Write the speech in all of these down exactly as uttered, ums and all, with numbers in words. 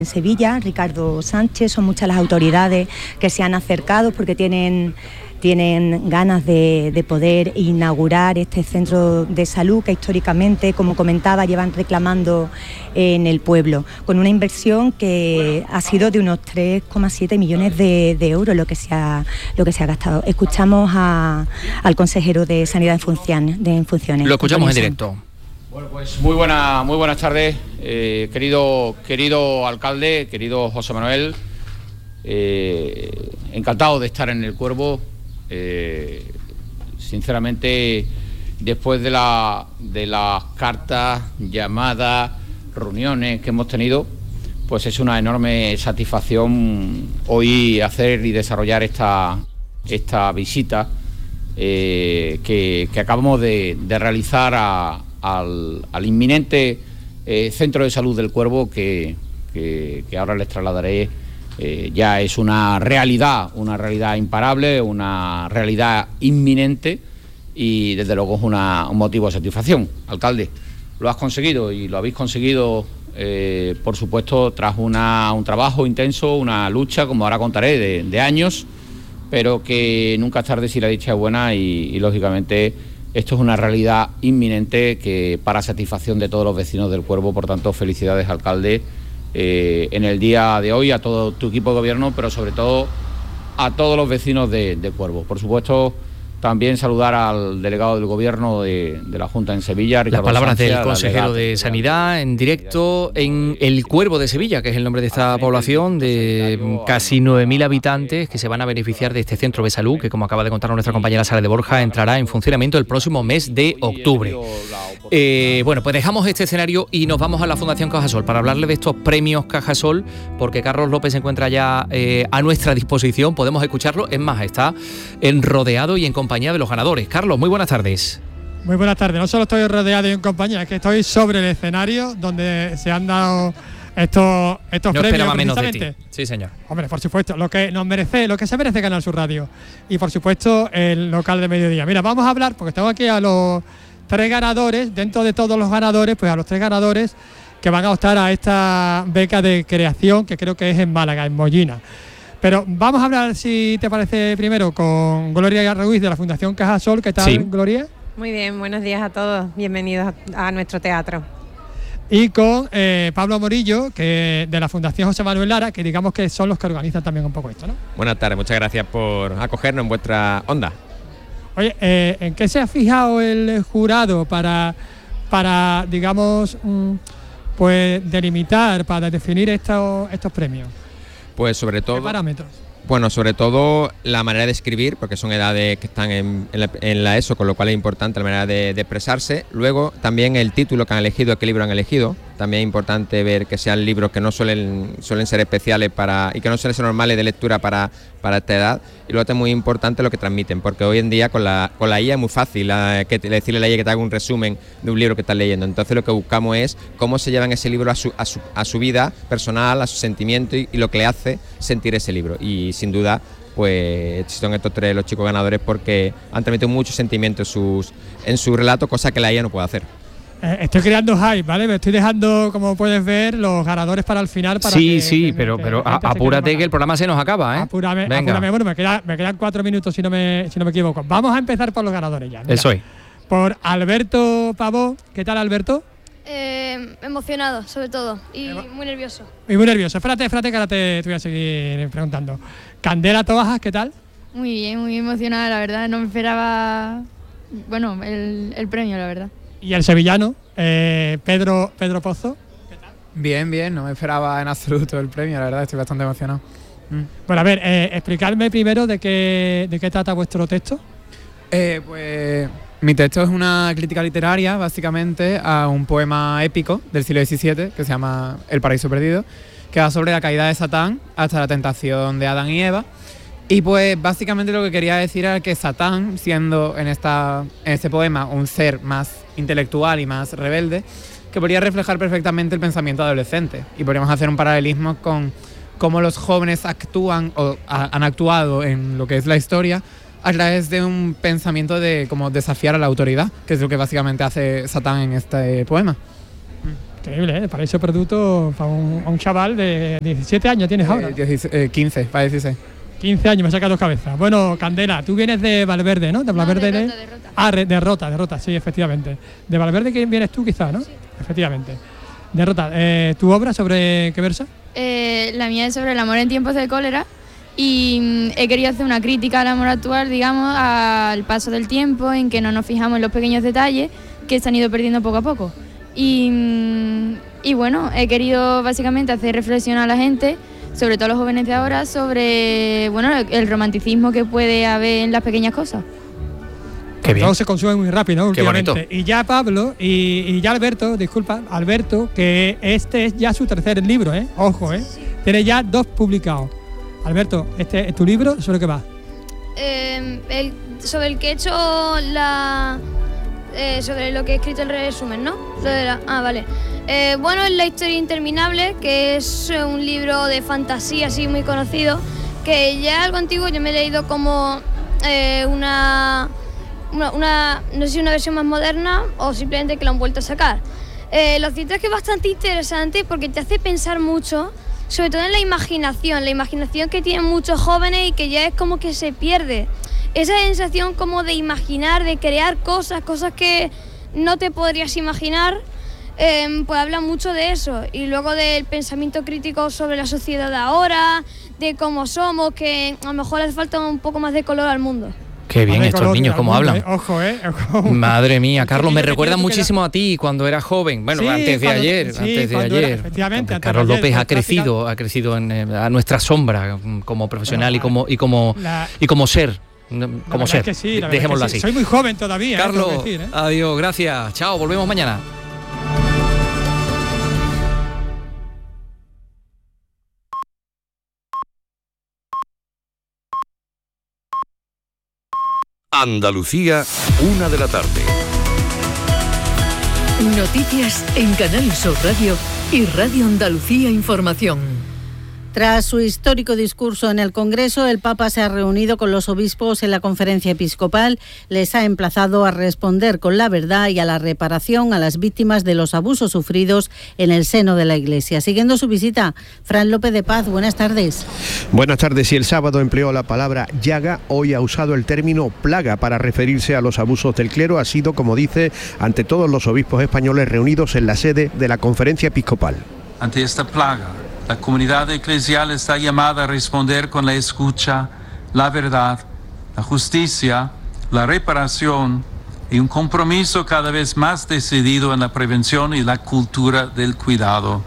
En Sevilla, Ricardo Sánchez, son muchas las autoridades que se han acercado porque tienen, tienen ganas de, de poder inaugurar este centro de salud que históricamente, como comentaba, llevan reclamando en el pueblo, con una inversión que ha sido de unos tres coma siete millones de, de euros lo que se ha, lo que se ha gastado. Escuchamos a, al consejero de Sanidad en funciones. De, en funciones Lo escuchamos en directo. Bueno, pues muy, buena, muy buenas tardes, eh, querido, querido alcalde, querido José Manuel. Eh, encantado de estar en El Cuervo. Eh, sinceramente, después de, la, de las cartas, llamadas, reuniones que hemos tenido, pues es una enorme satisfacción hoy hacer y desarrollar esta, esta visita eh, que, que acabamos de, de realizar a Al, al inminente eh, centro de salud del Cuervo que, que, que ahora les trasladaré. Eh, ya es una realidad, una realidad imparable, una realidad inminente y desde luego es una, un motivo de satisfacción. Alcalde, lo has conseguido y lo habéis conseguido, eh, por supuesto, tras una, un trabajo intenso, una lucha, como ahora contaré, de, de años, pero que nunca es tarde si la dicha es buena y, y lógicamente, esto es una realidad inminente que para satisfacción de todos los vecinos del Cuervo. Por tanto, felicidades, alcalde, eh, en el día de hoy a todo tu equipo de gobierno, pero sobre todo a todos los vecinos de, de Cuervo. Por supuesto, también saludar al delegado del gobierno de, de la Junta en Sevilla, Ricardo Las palabras Sánchez, del consejero de Sanidad en directo en El Cuervo de Sevilla, que es el nombre de esta población de casi nueve mil habitantes que se van a beneficiar de este centro de salud que, como acaba de contar nuestra compañera Sara de Borja, entrará en funcionamiento el próximo mes de octubre. Eh, bueno, pues dejamos este escenario y nos vamos a la Fundación Cajasol para hablarle de estos premios Cajasol, porque Carlos López se encuentra ya eh, a nuestra disposición, podemos escucharlo, es más, está en rodeado y en compañía de los ganadores. Carlos, muy buenas tardes. Muy buenas tardes. No solo estoy rodeado y en compañía, es que estoy sobre el escenario donde se han dado estos, estos no premios. Esperaba menos de ti. Sí, señor. Hombre, por supuesto, lo que nos merece, lo que se merece Canal Sur Radio. Y por supuesto, el local de mediodía. Mira, vamos a hablar, porque tengo aquí a los tres ganadores, dentro de todos los ganadores, pues a los tres ganadores que van a optar a esta beca de creación, que creo que es en Málaga, en Mollina. Pero vamos a hablar, si te parece, primero con Gloria Ruiz de la Fundación Cajasol. ¿Qué tal, sí. Gloria? Muy bien, buenos días a todos, bienvenidos a, a nuestro teatro. Y con eh, Pablo Morillo, que de la Fundación José Manuel Lara, que digamos que son los que organizan también un poco esto, ¿no? Buenas tardes, muchas gracias por acogernos en vuestra onda. Oye, eh, ¿en qué se ha fijado el jurado para, para digamos, mm, pues delimitar, para definir estos, estos premios? Pues sobre todo... ¿Qué parámetros? Bueno, sobre todo la manera de escribir, porque son edades que están en, en, la, en la ESO, con lo cual es importante la manera de, de expresarse. Luego también el título que han elegido, qué libro han elegido. También es importante ver que sean libros que no suelen, suelen ser especiales para y que no suelen ser normales de lectura para, para esta edad. Y luego es muy importante lo que transmiten, porque hoy en día con la, con la I A es muy fácil la, que, decirle a la I A que te haga un resumen de un libro que estás leyendo. Entonces lo que buscamos es cómo se llevan ese libro a su, a su, a su vida personal, a su sentimiento y, y lo que le hace sentir ese libro. Y sin duda, pues son estos tres los chicos ganadores porque han transmitido mucho sentimiento en sus, en su relato, cosa que la I A no puede hacer. Eh, estoy creando hype, ¿vale? Me estoy dejando, como puedes ver, los ganadores para el final. Para sí, que, sí, que, pero, que pero apúrate que el programa se nos acaba, ¿eh? Apúrame, Venga. apúrame. Bueno, me, queda, me quedan cuatro minutos si no me, si no me equivoco. Vamos a empezar por los ganadores ya. Mira, Eso es. Por Alberto Pavó. ¿Qué tal, Alberto? Eh, emocionado, sobre todo, y muy nervioso. Y muy nervioso. Espérate, espérate, que ahora te, te voy a seguir preguntando. Candela Toajas, ¿qué tal? Muy bien, muy emocionada, la verdad. No me esperaba, bueno, el, el premio, la verdad. Y el sevillano, eh, Pedro, Pedro Pozo. ¿Qué tal? Bien, bien, no me esperaba en absoluto el premio, la verdad, estoy bastante emocionado. Mm. Bueno, a ver, eh, explicarme primero de qué, de qué trata vuestro texto. Eh, pues mi texto es una crítica literaria, básicamente, a un poema épico del siglo diecisiete que se llama El paraíso perdido, que va sobre la caída de Satán hasta la tentación de Adán y Eva. Y pues básicamente lo que quería decir era que Satán, siendo en, esta, en este poema un ser más intelectual y más rebelde, que podría reflejar perfectamente el pensamiento adolescente. Y podríamos hacer un paralelismo con cómo los jóvenes actúan o a, han actuado en lo que es la historia a través de un pensamiento de como desafiar a la autoridad, que es lo que básicamente hace Satán en este poema. Increíble, ¿eh? Paraíso Perduto para un, un chaval de diecisiete años tienes ahora. Eh, diez, eh, quince, para dieciséis. quince años, me saca dos cabezas. Bueno, Candela, tú vienes de Valverde, ¿no? De Valverde. No, de... derrota, derrota. Ah, re, derrota, derrota, sí, efectivamente. De Valverde que vienes tú quizás, ¿no? Sí. Efectivamente. Derrota. Eh, ¿Tu obra sobre qué versa? Eh, la mía es sobre el amor en tiempos de cólera y mm, he querido hacer una crítica al amor actual, digamos, al paso del tiempo, en que no nos fijamos en los pequeños detalles que se han ido perdiendo poco a poco. Y, mm, y bueno, he querido básicamente hacer reflexionar a la gente, sobre todo a los jóvenes de ahora, sobre bueno, el romanticismo que puede haber en las pequeñas cosas. Qué bien. Todo se consume muy rápido, ¿no? Qué Últimamente. bonito. Y ya Pablo y, y ya Alberto, disculpa, Alberto, que este es ya su tercer libro, ¿eh? Ojo, ¿eh? Tiene ya dos publicados. Alberto, este es tu libro, ¿sobre qué va? Eh, el, sobre el que he hecho la... Eh, sobre lo que he escrito el resumen, ¿no? Lo de la, ah, vale. Eh, bueno, es La historia interminable, que es un libro de fantasía así muy conocido, que ya es algo antiguo, yo me he leído como eh, una, una, una, no sé si una versión más moderna o simplemente que lo han vuelto a sacar. Eh, lo cierto es que es bastante interesante porque te hace pensar mucho, sobre todo en la imaginación, la imaginación que tienen muchos jóvenes y que ya es como que se pierde. Esa sensación como de imaginar, de crear cosas, cosas que no te podrías imaginar, eh, pues habla mucho de eso. Y luego del pensamiento crítico sobre la sociedad de ahora, de cómo somos, que a lo mejor hace falta un poco más de color al mundo. Qué bien estos color, niños, cómo hablan. Eh. Ojo, eh. Ojo. Madre mía, Carlos, me que recuerdan que muchísimo a ti cuando eras joven. Bueno, Sí, antes de cuando- ayer, sí, antes de cuando era- ayer. efectivamente, antes de Carlos ayer, López ha pues, crecido, ha crecido en, eh, a nuestra sombra mm, como profesional Bueno, y como y como la- y como ser, mm, La como verdad ser. es que sí, la verdad Dejémoslo es que sí. así. Soy muy joven todavía, eh, Carlos, tengo que decir, ¿eh? adiós, gracias. Chao, volvemos mañana. Andalucía, una de la tarde. Noticias en Canal Sur Radio y Radio Andalucía Información. Tras su histórico discurso en el Congreso, el Papa se ha reunido con los obispos en la conferencia episcopal, les ha emplazado a responder con la verdad y a la reparación a las víctimas de los abusos sufridos en el seno de la Iglesia. Siguiendo su visita, Fran López de Paz, buenas tardes. Buenas tardes. Si el sábado empleó la palabra llaga, hoy ha usado el término plaga para referirse a los abusos del clero. Ha sido, como dice, ante todos los obispos españoles reunidos en la sede de la conferencia episcopal. Ante esta plaga, la comunidad eclesial está llamada a responder con la escucha, la verdad, la justicia, la reparación y un compromiso cada vez más decidido en la prevención y la cultura del cuidado.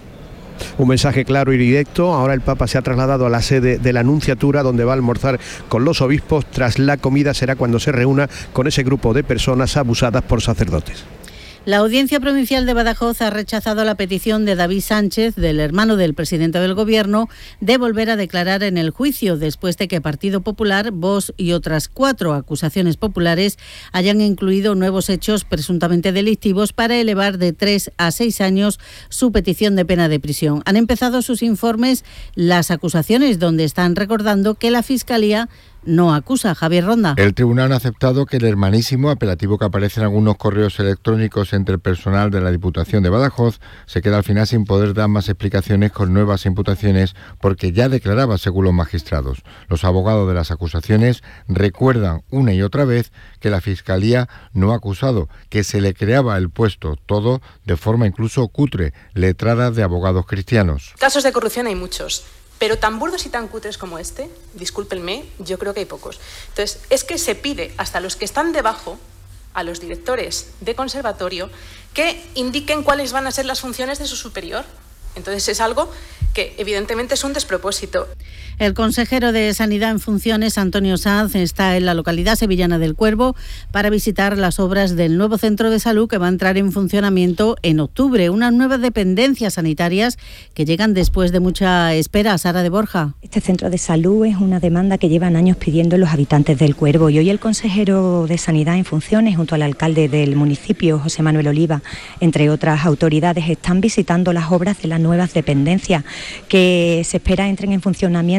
Un mensaje claro y directo. Ahora el Papa se ha trasladado a la sede de la Nunciatura, donde va a almorzar con los obispos. Tras la comida será cuando se reúna con ese grupo de personas abusadas por sacerdotes. La Audiencia Provincial de Badajoz ha rechazado la petición de David Sánchez, del hermano del presidente del Gobierno, de volver a declarar en el juicio después de que Partido Popular, Vox y otras cuatro acusaciones populares hayan incluido nuevos hechos presuntamente delictivos para elevar de tres a seis años su petición de pena de prisión. Han empezado sus informes las acusaciones, donde están recordando que la Fiscalía no acusa. Javier Ronda. El tribunal ha aceptado que el hermanísimo, apelativo que aparece en algunos correos electrónicos entre el personal de la Diputación de Badajoz, se queda al final sin poder dar más explicaciones con nuevas imputaciones porque ya declaraba según los magistrados. Los abogados de las acusaciones recuerdan una y otra vez que la Fiscalía no ha acusado, que se le creaba el puesto, todo de forma incluso cutre, letrada de abogados cristianos. Casos de corrupción hay muchos. Pero tan burdos y tan cutres como este, discúlpenme, yo creo que hay pocos. Entonces, es que se pide hasta los que están debajo, a los directores de conservatorio, que indiquen cuáles van a ser las funciones de su superior. Entonces, es algo que evidentemente es un despropósito. El consejero de Sanidad en funciones, Antonio Sanz, está en la localidad sevillana del Cuervo para visitar las obras del nuevo centro de salud que va a entrar en funcionamiento en octubre. Unas nuevas dependencias sanitarias que llegan después de mucha espera. Sara de Borja. Este centro de salud es una demanda que llevan años pidiendo los habitantes del Cuervo y hoy el consejero de Sanidad en funciones, junto al alcalde del municipio, José Manuel Oliva, entre otras autoridades, están visitando las obras de las nuevas dependencias que se espera entren en funcionamiento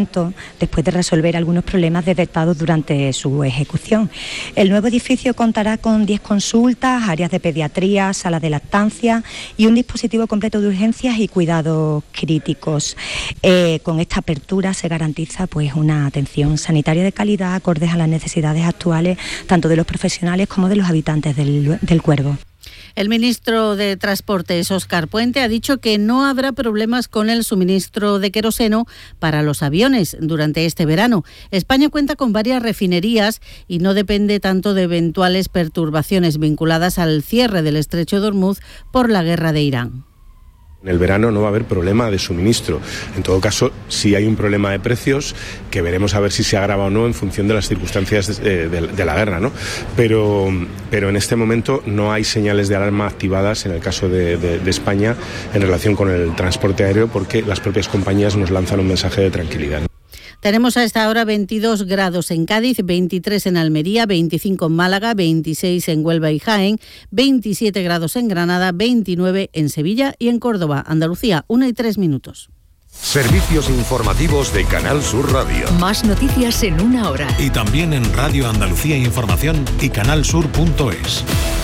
pronto después de resolver algunos problemas detectados durante su ejecución. El nuevo edificio contará con diez consultas, áreas de pediatría, salas de lactancia y un dispositivo completo de urgencias y cuidados críticos. Eh, con esta apertura se garantiza pues una atención sanitaria de calidad acordes a las necesidades actuales tanto de los profesionales como de los habitantes del, del Cuervo. El ministro de Transportes, Óscar Puente, ha dicho que no habrá problemas con el suministro de queroseno para los aviones durante este verano. España cuenta con varias refinerías y no depende tanto de eventuales perturbaciones vinculadas al cierre del estrecho de Hormuz por la guerra de Irán. En el verano no va a haber problema de suministro. En todo caso, sí hay un problema de precios que veremos a ver si se agrava o no en función de las circunstancias de, de, de la guerra, ¿no? Pero, pero en este momento no hay señales de alarma activadas en el caso de, de, de España en relación con el transporte aéreo porque las propias compañías nos lanzan un mensaje de tranquilidad, ¿no? Tenemos a esta hora veintidós grados en Cádiz, veintitrés en Almería, veinticinco en Málaga, veintiséis en Huelva y Jaén, veintisiete grados en Granada, veintinueve en Sevilla y en Córdoba. Andalucía, una y tres minutos. Servicios informativos de Canal Sur Radio. Más noticias en una hora. Y también en Radio Andalucía Información y canalsur punto es.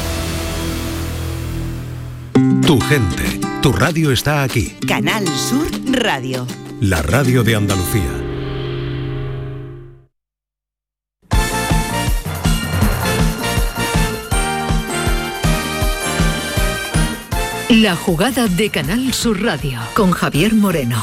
Tu gente, tu radio está aquí. Canal Sur Radio. La radio de Andalucía. La jugada de Canal Sur Radio con Javier Moreno.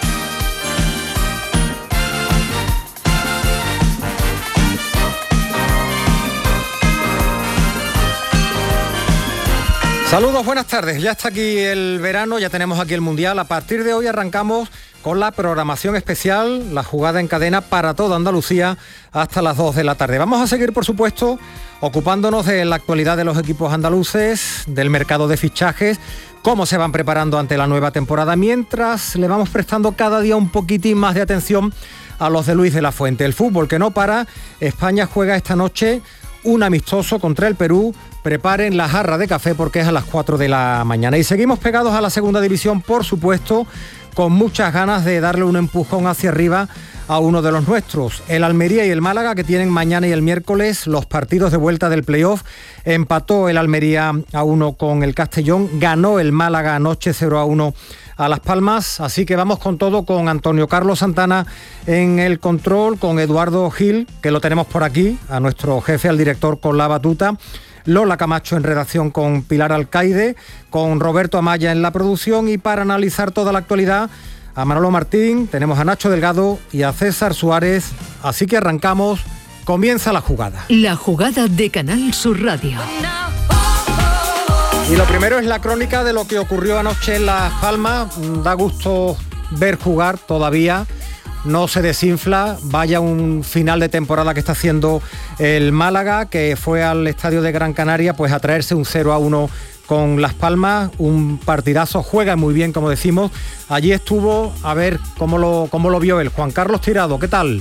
Saludos, buenas tardes. Ya está aquí el verano, ya tenemos aquí el Mundial. A partir de hoy arrancamos con la programación especial, la jugada en cadena para toda Andalucía hasta las dos de la tarde. Vamos a seguir, por supuesto, ocupándonos de la actualidad de los equipos andaluces, del mercado de fichajes, cómo se van preparando ante la nueva temporada, mientras le vamos prestando cada día un poquitín más de atención a los de Luis de la Fuente. El fútbol que no para, España juega esta noche un amistoso contra el Perú. Preparen la jarra de café porque es a las cuatro de la mañana. Y seguimos pegados a la segunda división, por supuesto, con muchas ganas de darle un empujón hacia arriba a uno de los nuestros. El Almería y el Málaga, que tienen mañana y el miércoles los partidos de vuelta del playoff. Empató el Almería a uno con el Castellón, ganó el Málaga anoche cero a uno a Las Palmas, así que vamos con todo, con Antonio Carlos Santana en el control, con Eduardo Gil, que lo tenemos por aquí, a nuestro jefe, al director con la batuta, Lola Camacho en redacción con Pilar Alcaide, con Roberto Amaya en la producción, y para analizar toda la actualidad, a Manolo Martín, tenemos a Nacho Delgado y a César Suárez, así que arrancamos, comienza la jugada. La jugada de Canal Sur Radio. Y lo primero es la crónica de lo que ocurrió anoche en Las Palmas. Da gusto ver jugar todavía, no se desinfla. Vaya un final de temporada que está haciendo el Málaga, que fue al estadio de Gran Canaria pues a traerse un cero a uno con Las Palmas, un partidazo, juega muy bien, como decimos. Allí estuvo, a ver cómo lo, cómo lo vio él. Juan Carlos Tirado, ¿qué tal?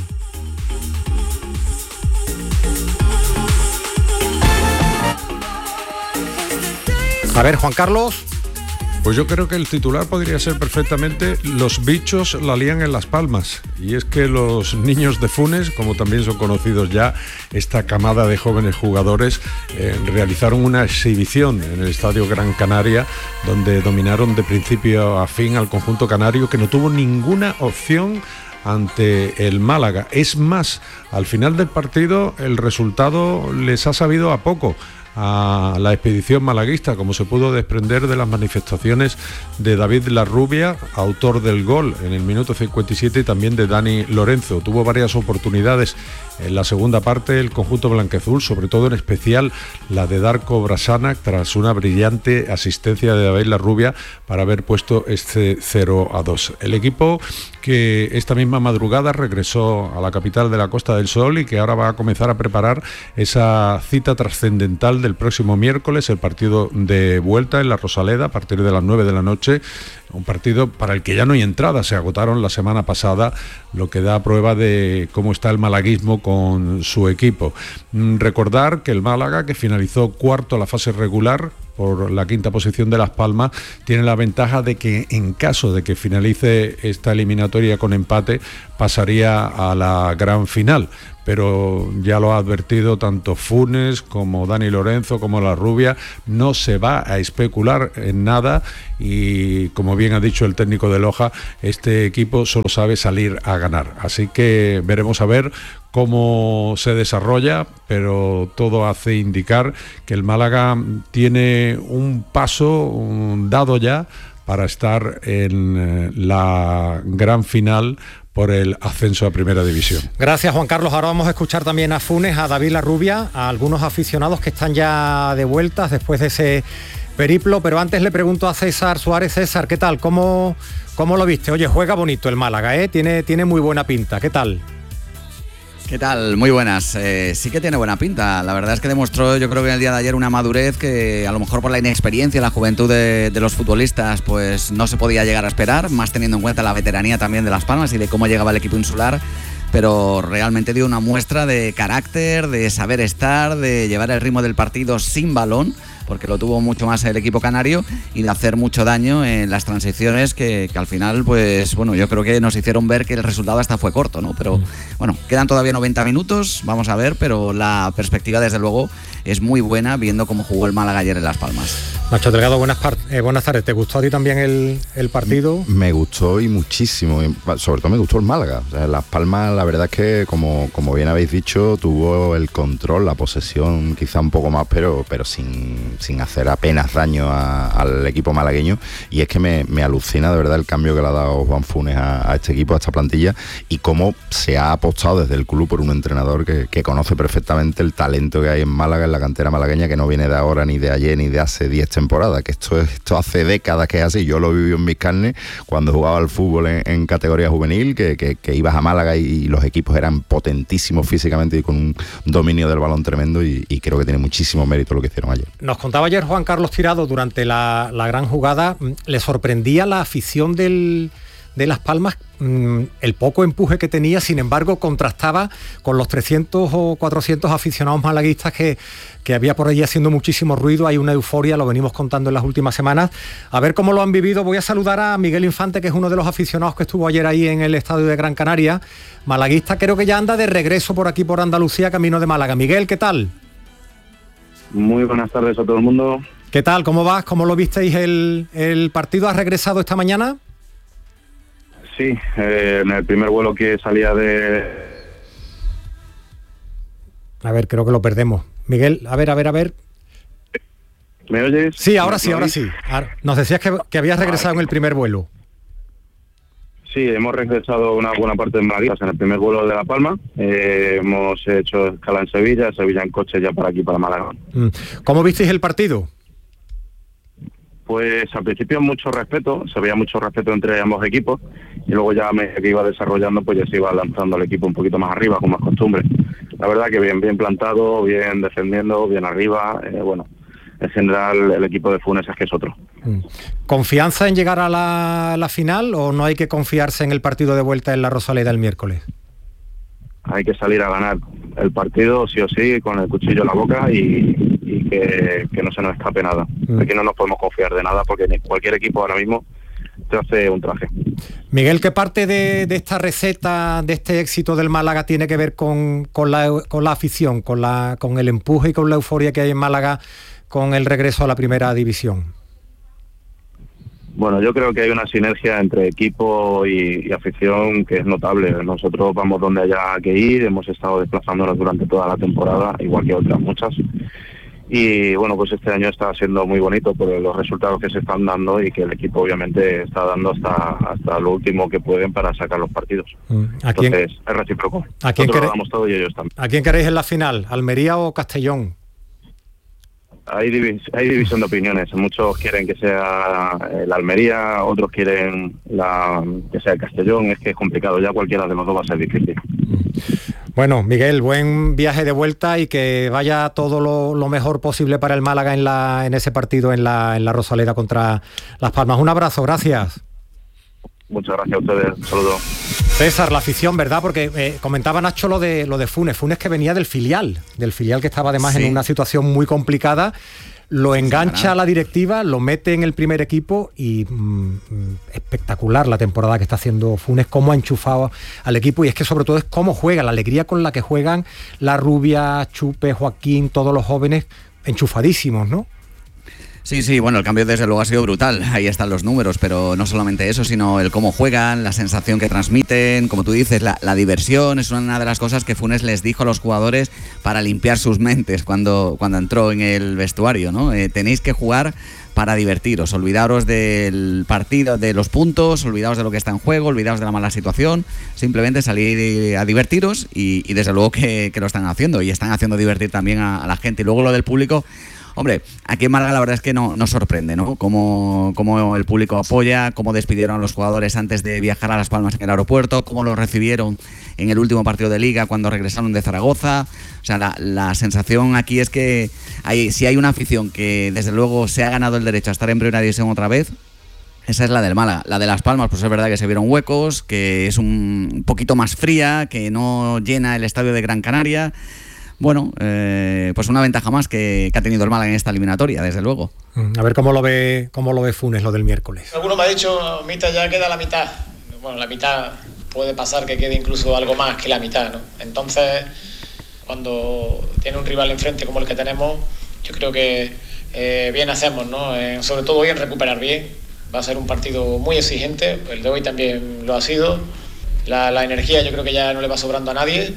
A ver, Juan Carlos. Pues yo creo que el titular podría ser perfectamente: los bichos la lían en Las Palmas. Y es que los niños de Funes, como también son conocidos ya, esta camada de jóvenes jugadores, eh, realizaron una exhibición en el Estadio Gran Canaria, donde dominaron de principio a fin al conjunto canario, que no tuvo ninguna opción ante el Málaga. Es más, al final del partido el resultado les ha sabido a poco a la expedición malaguista, como se pudo desprender de las manifestaciones de David Larrubia, autor del gol en el minuto cincuenta y siete, y también de Dani Lorenzo. Tuvo varias oportunidades en la segunda parte el conjunto blanqueazul, sobre todo en especial la de Darko Brasanac, tras una brillante asistencia de David Larrubia para haber puesto este cero a dos. El equipo que esta misma madrugada regresó a la capital de la Costa del Sol y que ahora va a comenzar a preparar esa cita trascendental del próximo miércoles, el partido de vuelta en la Rosaleda a partir de las nueve de la noche, un partido para el que ya no hay entrada, se agotaron la semana pasada, lo que da prueba de cómo está el malaguismo con su equipo. Recordar que el Málaga, que finalizó cuarto la fase regular, por la quinta posición de Las Palmas, tiene la ventaja de que en caso de que finalice esta eliminatoria con empate, pasaría a la gran final. Pero ya lo ha advertido tanto Funes como Dani Lorenzo como La Rubia, no se va a especular en nada y, como bien ha dicho el técnico de Loja, este equipo solo sabe salir a ganar. Así que veremos a ver cómo se desarrolla, pero todo hace indicar que el Málaga tiene un paso un dado ya para estar en la gran final por el ascenso a Primera División. Gracias, Juan Carlos. Ahora vamos a escuchar también a Funes, a David Larrubia, a algunos aficionados que están ya de vueltas después de ese periplo, pero antes le pregunto a César Suárez. César, ¿qué tal? ¿Cómo, cómo lo viste? Oye, juega bonito el Málaga, ¿eh? Tiene, tiene muy buena pinta. ¿Qué tal? ¿Qué tal? Muy buenas. Eh, sí que tiene buena pinta. La verdad es que demostró, yo creo que en el día de ayer, una madurez que a lo mejor por la inexperiencia, la juventud de, de los futbolistas, pues no se podía llegar a esperar, más teniendo en cuenta la veteranía también de Las Palmas y de cómo llegaba el equipo insular. Pero realmente dio una muestra de carácter, de saber estar, de llevar el ritmo del partido sin balón, porque lo tuvo mucho más el equipo canario, y de hacer mucho daño en las transiciones que, que al final, pues bueno, yo creo que nos hicieron ver que el resultado hasta fue corto, ¿no? Pero bueno, quedan todavía noventa minutos, vamos a ver, pero la perspectiva desde luego es muy buena viendo cómo jugó el Málaga ayer en Las Palmas. Nacho Delgado, buenas, par- eh, buenas tardes. ¿Te gustó a ti también el, el partido? Me gustó y muchísimo, y sobre todo me gustó el Málaga. O sea, Las Palmas, la verdad es que, como, como bien habéis dicho, tuvo el control, la posesión quizá un poco más, pero, pero sin, sin hacer apenas daño a, al equipo malagueño. Y es que me, me alucina de verdad el cambio que le ha dado Juan Funes a, a este equipo, a esta plantilla, y cómo se ha apostado desde el club por un entrenador que, que conoce perfectamente el talento que hay en Málaga, en la cantera malagueña, que no viene de ahora, ni de ayer, ni de hace diez temporada, que esto, esto hace décadas que es así. Yo lo viví en mis carnes cuando jugaba al fútbol en, en categoría juvenil, que, que, que ibas a Málaga y, y los equipos eran potentísimos físicamente y con un dominio del balón tremendo, y, y creo que tiene muchísimo mérito lo que hicieron ayer. Nos contaba ayer Juan Carlos Tirado durante la, la gran jugada, le sorprendía la afición del... de Las Palmas, mmm, el poco empuje que tenía, sin embargo contrastaba con los trescientos o cuatrocientos aficionados malaguistas que, que había por allí haciendo muchísimo ruido. Hay una euforia, lo venimos contando en las últimas semanas. A ver cómo lo han vivido. Voy a saludar a Miguel Infante, que es uno de los aficionados que estuvo ayer ahí en el estadio de Gran Canaria, malaguista, creo que ya anda de regreso por aquí por Andalucía, camino de Málaga. Miguel, ¿qué tal? Muy buenas tardes a todo el mundo. ¿Qué tal? ¿Cómo vas? ¿Cómo lo visteis el, el partido? ¿Has regresado esta mañana? Sí, eh, en el primer vuelo que salía de... A ver, creo que lo perdemos. Miguel, a ver, a ver, a ver. ¿Me oyes? Sí, ahora sí, ahora sí. Nos decías que, que habías regresado en el primer vuelo. Sí, hemos regresado una buena parte de Madrid, en el primer vuelo de La Palma. Eh, hemos hecho escala en Sevilla, Sevilla en coche ya para aquí, para Málaga. ¿Cómo visteis el partido? Pues al principio mucho respeto, se veía mucho respeto entre ambos equipos, y luego ya a medida que iba desarrollando, pues ya se iba lanzando el equipo un poquito más arriba, como es costumbre. La verdad que bien, bien plantado, bien defendiendo, bien arriba, eh, bueno, en general el equipo de Funes es que es otro. ¿Confianza en llegar a la, la final o no hay que confiarse en el partido de vuelta en la Rosaleda el miércoles? Hay que salir a ganar el partido sí o sí, con el cuchillo en la boca, y, y que, que no se nos escape nada. Mm. Aquí no nos podemos confiar de nada, porque ni cualquier equipo ahora mismo te hace un traje. Miguel, ¿qué parte de, de esta receta, de este éxito del Málaga tiene que ver con, con, la, con la afición, con, la, con el empuje y con la euforia que hay en Málaga con el regreso a la primera división? Bueno, yo creo que hay una sinergia entre equipo y, y afición que es notable. Nosotros vamos donde haya que ir, hemos estado desplazándonos durante toda la temporada, igual que otras muchas. Y bueno, pues este año está siendo muy bonito por los resultados que se están dando, y que el equipo obviamente está dando hasta hasta lo último que pueden para sacar los partidos. ¿A quién, Entonces es recíproco. ¿a quién Nosotros quere- lo damos todo y ellos también. ¿A quién queréis en la final? ¿Almería o Castellón? Hay, divis- hay división de opiniones. Muchos quieren que sea el Almería, otros quieren la, que sea el Castellón. Es que es complicado, ya cualquiera de los dos va a ser difícil. Bueno, Miguel, buen viaje de vuelta y que vaya todo lo, lo mejor posible para el Málaga en la en ese partido en la, en la Rosaleda contra Las Palmas. Un abrazo, gracias. Muchas gracias a ustedes, saludos. César, la afición, ¿verdad? Porque eh, comentaba Nacho lo de lo de Funes, Funes que venía del filial, del filial que estaba además sí. en una situación muy complicada. lo engancha a la directiva, lo mete en el primer equipo y mmm, espectacular la temporada que está haciendo Funes, cómo ha enchufado al equipo, y es que sobre todo es cómo juega, la alegría con la que juegan la Rubia, Chupe, Joaquín, todos los jóvenes enchufadísimos, ¿no? Sí, sí, bueno, el cambio desde luego ha sido brutal, ahí están los números, pero no solamente eso, sino el cómo juegan, la sensación que transmiten, como tú dices, la, la diversión, es una de las cosas que Funes les dijo a los jugadores para limpiar sus mentes cuando, cuando entró en el vestuario, ¿no? Eh, tenéis que jugar para divertiros, olvidaros del partido, de los puntos, olvidaos de lo que está en juego, olvidaos de la mala situación, simplemente salir a divertiros y, y desde luego que, que lo están haciendo y están haciendo divertir también a, a la gente. Y luego lo del público, hombre, aquí en Málaga la verdad es que no nos sorprende, ¿no? Cómo, cómo el público apoya, cómo despidieron a los jugadores antes de viajar a Las Palmas en el aeropuerto, cómo los recibieron en el último partido de Liga cuando regresaron de Zaragoza. O sea, la, la sensación aquí es que hay, si hay una afición que desde luego se ha ganado el derecho a estar en primera división otra vez, esa es la del Málaga. La de Las Palmas, pues es verdad que se vieron huecos, que es un poquito más fría, que no llena el estadio de Gran Canaria. Bueno, eh, pues una ventaja más que, que ha tenido el Málaga en esta eliminatoria, desde luego. A ver cómo lo ve, cómo lo ve Funes, lo del miércoles. Alguno me ha dicho, Mita, ya queda la mitad. Bueno, la mitad puede pasar que quede incluso algo más que la mitad, ¿no? Entonces, cuando tiene un rival enfrente como el que tenemos, yo creo que eh, bien hacemos, ¿no? Eh, sobre todo hoy en recuperar bien. Va a ser un partido muy exigente, el de hoy también lo ha sido. La, la energía yo creo que ya no le va sobrando a nadie.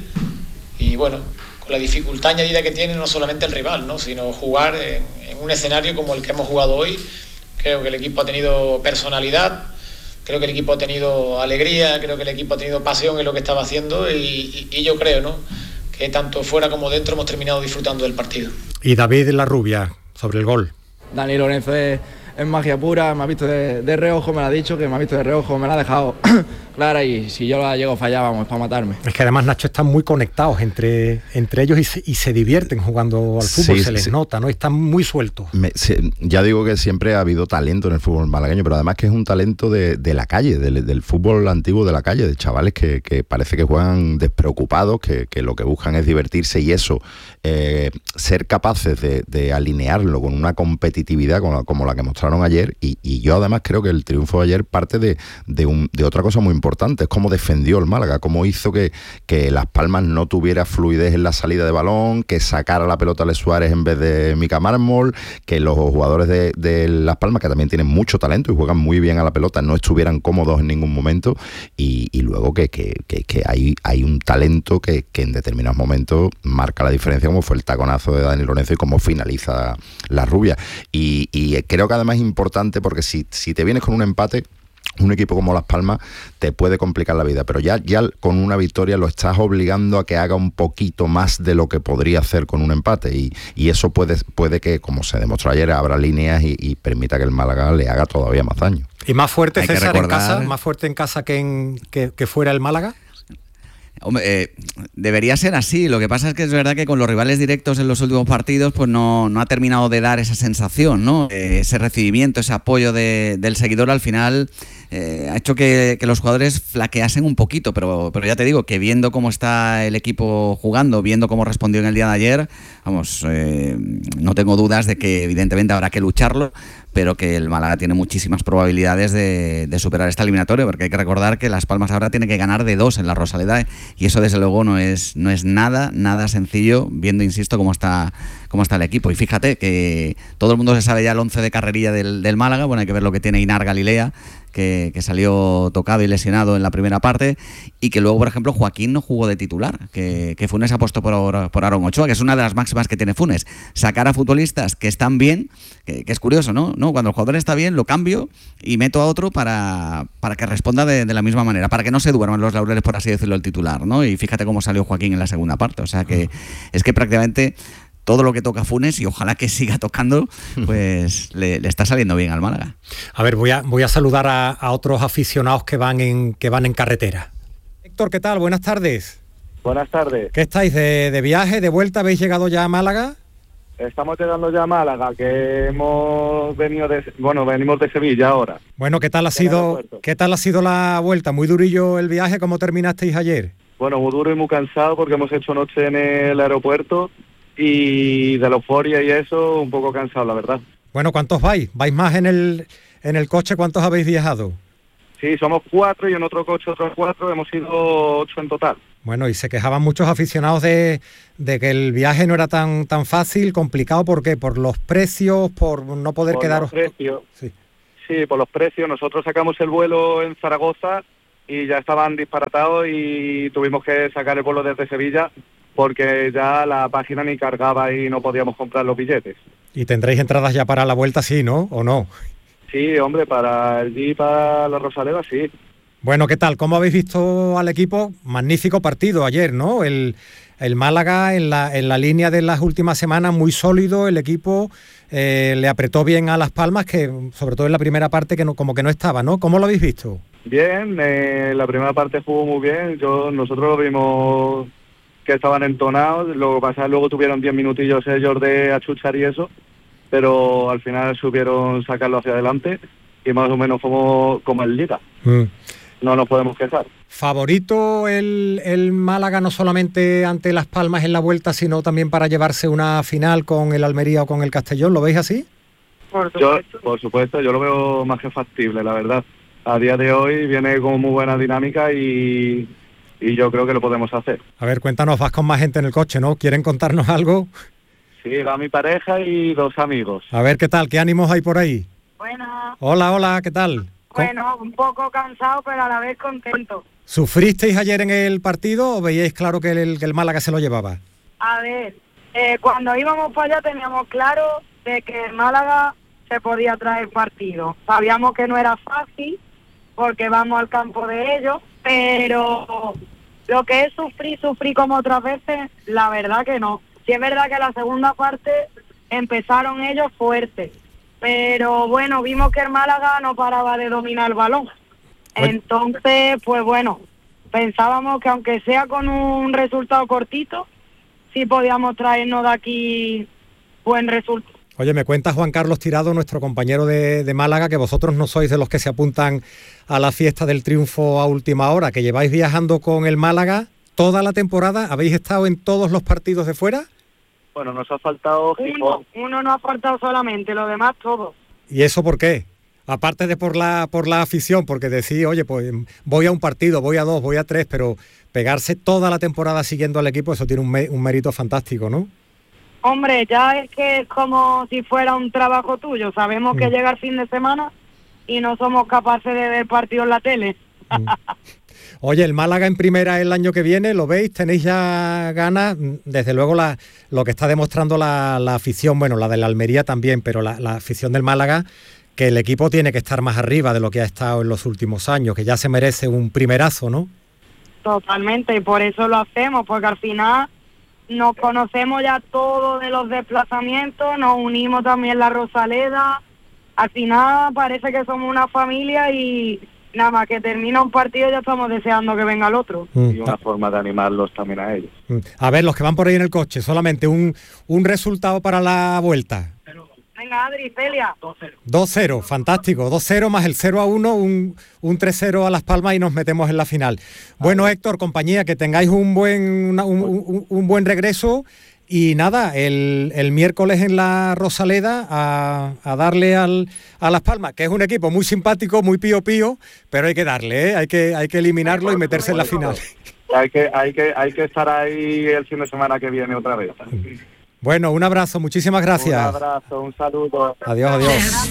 Y bueno, con la dificultad añadida que tiene no solamente el rival, ¿no? Sino jugar en, en un escenario como el que hemos jugado hoy. Creo que el equipo ha tenido personalidad, creo que el equipo ha tenido alegría, creo que el equipo ha tenido pasión en lo que estaba haciendo y, y, y yo creo, ¿no?, que tanto fuera como dentro hemos terminado disfrutando del partido. Y David La Rubia, sobre el gol. Dani Lorenzo es, es magia pura, me ha visto de, de reojo, me lo ha dicho, que me ha visto de reojo, me la ha dejado clara y si yo la llego a fallar, vamos, es para matarme. Es que además, Nacho, están muy conectados entre, entre ellos y se, y se divierten jugando al fútbol, sí, se les sí. nota, ¿no? Están muy sueltos. Me, se, ya digo que siempre ha habido talento en el fútbol malagueño, pero además que es un talento de, de la calle, del, del fútbol antiguo de la calle, de chavales que, que parece que juegan despreocupados, que, que lo que buscan es divertirse y eso, eh, ser capaces de, de alinearlo con una competitividad como la, como la que mostraron ayer y, y yo además creo que el triunfo de ayer parte de, de, un, de otra cosa muy importante, es cómo defendió el Málaga, cómo hizo que, que Las Palmas no tuviera fluidez en la salida de balón, que sacara la pelota a Les Suárez en vez de Mica Mármol, que los jugadores de, de Las Palmas, que también tienen mucho talento y juegan muy bien a la pelota, no estuvieran cómodos en ningún momento y, y luego que, que, que, que hay, hay un talento que, que en determinados momentos marca la diferencia, como fue el taconazo de Dani Lorenzo y cómo finaliza La Rubia. Y, y creo que además es importante porque si, si te vienes con un empate, un equipo como Las Palmas te puede complicar la vida, pero ya, ya con una victoria lo estás obligando a que haga un poquito más de lo que podría hacer con un empate y, y eso puede, puede que, como se demostró ayer, abra líneas y, y permita que el Málaga le haga todavía más daño. ¿Y más fuerte, Hay César, recordar... en casa? ¿Más fuerte en casa que, en, que, que fuera el Málaga? Hombre, eh, debería ser así. Lo que pasa es que es verdad que con los rivales directos en los últimos partidos pues no, no ha terminado de dar esa sensación, ¿no? Eh, ese recibimiento, ese apoyo de, del seguidor al final eh, ha hecho que, que los jugadores flaqueasen un poquito, pero, pero ya te digo que viendo cómo está el equipo jugando, viendo cómo respondió en el día de ayer, vamos, eh, no tengo dudas de que evidentemente habrá que lucharlo, pero que el Málaga tiene muchísimas probabilidades de, de superar esta eliminatoria, porque hay que recordar que Las Palmas ahora tiene que ganar de dos en la Rosaleda y eso desde luego no es, no es nada, nada sencillo, viendo, insisto, cómo está, cómo está el equipo. Y fíjate que todo el mundo se sabe ya el once de carrerilla del, del Málaga, bueno, hay que ver lo que tiene Inar Galilea, que, que salió tocado y lesionado en la primera parte, y que luego, por ejemplo, Joaquín no jugó de titular, que, que Funes apostó por, por Aaron Ochoa, que es una de las máximas que tiene Funes, sacar a futbolistas que están bien, que, que es curioso, ¿no? ¿no? Cuando el jugador está bien, lo cambio y meto a otro para, para que responda de, de la misma manera, para que no se duerman los laureles, por así decirlo, el titular, ¿no? Y fíjate cómo salió Joaquín en la segunda parte, o sea que es que prácticamente todo lo que toca Funes, y ojalá que siga tocando, pues le, le está saliendo bien al Málaga. A ver, voy a, voy a saludar a, a otros aficionados que van en que van en carretera. Héctor, ¿qué tal? Buenas tardes. Buenas tardes. ¿Qué estáis? ¿De, de viaje, de vuelta? ¿Habéis llegado ya a Málaga? Estamos llegando ya a Málaga, que hemos venido de, bueno, venimos de Sevilla ahora. Bueno, ¿qué tal ha sido, qué tal ha sido la vuelta? ¿Muy durillo el viaje? ¿Cómo terminasteis ayer? Bueno, muy duro y muy cansado porque hemos hecho noche en el aeropuerto. Y, y bueno, la verdad que y de la euforia y eso, un poco cansado, la verdad. Bueno, ¿cuántos vais? ¿Vais más en el, en el coche? ¿Cuántos habéis viajado? Sí, somos cuatro y en otro coche otros cuatro, hemos sido ocho en total. Bueno, y se quejaban muchos aficionados de, de que el viaje no era tan tan fácil, complicado, ¿por qué? ¿Por los precios? ¿Por no poder Por quedaros? los precios. Sí. Sí, por los precios. Nosotros sacamos el vuelo en Zaragoza y ya estaban disparatados y tuvimos que sacar el vuelo desde Sevilla porque ya la página ni cargaba y no podíamos comprar los billetes. Y tendréis entradas ya para la vuelta, sí, ¿no? ¿O no? Sí, hombre, para el G y para la Rosaleda, sí. Bueno, ¿qué tal? ¿Cómo habéis visto al equipo? Magnífico partido ayer, ¿no? El, el Málaga en la, en la línea de las últimas semanas, muy sólido, el equipo eh, le apretó bien a Las Palmas, que sobre todo en la primera parte que no, como que no estaba, ¿no? ¿Cómo lo habéis visto? Bien, eh, la primera parte jugó muy bien, yo nosotros lo vimos que estaban entonados, lo que pasa es que luego tuvieron diez minutillos ellos de achuchar y eso, pero al final supieron sacarlo hacia adelante y más o menos fuimos como el Liga. Mm. No nos podemos quejar. ¿Favorito el, el Málaga no solamente ante Las Palmas en la vuelta, sino también para llevarse una final con el Almería o con el Castellón? ¿Lo veis así? Por supuesto. Yo, por supuesto, yo lo veo más que factible, la verdad. A día de hoy viene con muy buena dinámica y, y yo creo que lo podemos hacer. A ver, cuéntanos, vas con más gente en el coche, ¿no? ¿Quieren contarnos algo? Sí, va mi pareja y dos amigos. A ver, ¿qué tal? ¿Qué ánimos hay por ahí? Buenas. Hola, hola, ¿qué tal? Bueno, un poco cansado, pero a la vez contento. ¿Sufristeis ayer en el partido o veíais claro que el, que el Málaga se lo llevaba? A ver, eh, cuando íbamos para allá teníamos claro de que el Málaga se podía traer partido. Sabíamos que no era fácil porque vamos al campo de ellos, pero lo que es sufrir, sufrir como otras veces, la verdad que no. Sí es verdad que la segunda parte empezaron ellos fuertes. Pero bueno, vimos que el Málaga no paraba de dominar el balón. Entonces, pues bueno, pensábamos que aunque sea con un resultado cortito, sí podíamos traernos de aquí buen resultado. Oye, me cuenta Juan Carlos Tirado, nuestro compañero de, de Málaga, que vosotros no sois de los que se apuntan a la fiesta del triunfo a última hora, que lleváis viajando con el Málaga toda la temporada. ¿Habéis estado en todos los partidos de fuera? Bueno, nos ha faltado uno, uno no ha faltado solamente, lo demás todo. ¿Y eso por qué? Aparte de por la por la afición, porque decís, oye, pues voy a un partido, voy a dos, voy a tres, pero pegarse toda la temporada siguiendo al equipo, eso tiene un, un mérito fantástico, ¿no? Hombre, ya es que es como si fuera un trabajo tuyo. Sabemos mm. que llega el fin de semana y no somos capaces de ver partidos en la tele. Mm. Oye, el Málaga en primera el año que viene, ¿lo veis? ¿Tenéis ya ganas? Desde luego la, lo que está demostrando la, la afición, bueno, la de la Almería también, pero la, la afición del Málaga, que el equipo tiene que estar más arriba de lo que ha estado en los últimos años, que ya se merece un primerazo, ¿no? Totalmente, y por eso lo hacemos, porque al final nos conocemos ya todos de los desplazamientos, nos unimos también la Rosaleda, al final parece que somos una familia y nada más que termina un partido ya estamos deseando que venga el otro. Y una forma de animarlos también a ellos. A ver, los que van por ahí en el coche, solamente un, un resultado para la vuelta. Venga, Adri, Celia. dos cero, fantástico. dos cero más el cero a uno, un, un tres cero a Las Palmas y nos metemos en la final. Bueno, Héctor, compañía, que tengáis un buen, una, un, un, un buen regreso. Y nada, el, el miércoles en la Rosaleda a, a darle al, a Las Palmas, que es un equipo muy simpático, muy pío pío, pero hay que darle, ¿eh? hay que hay que eliminarlo y meterse en la final. Hay que, hay que, hay que estar ahí el fin de semana que viene otra vez. Bueno, un abrazo, muchísimas gracias. Un abrazo, un saludo. Adiós, adiós.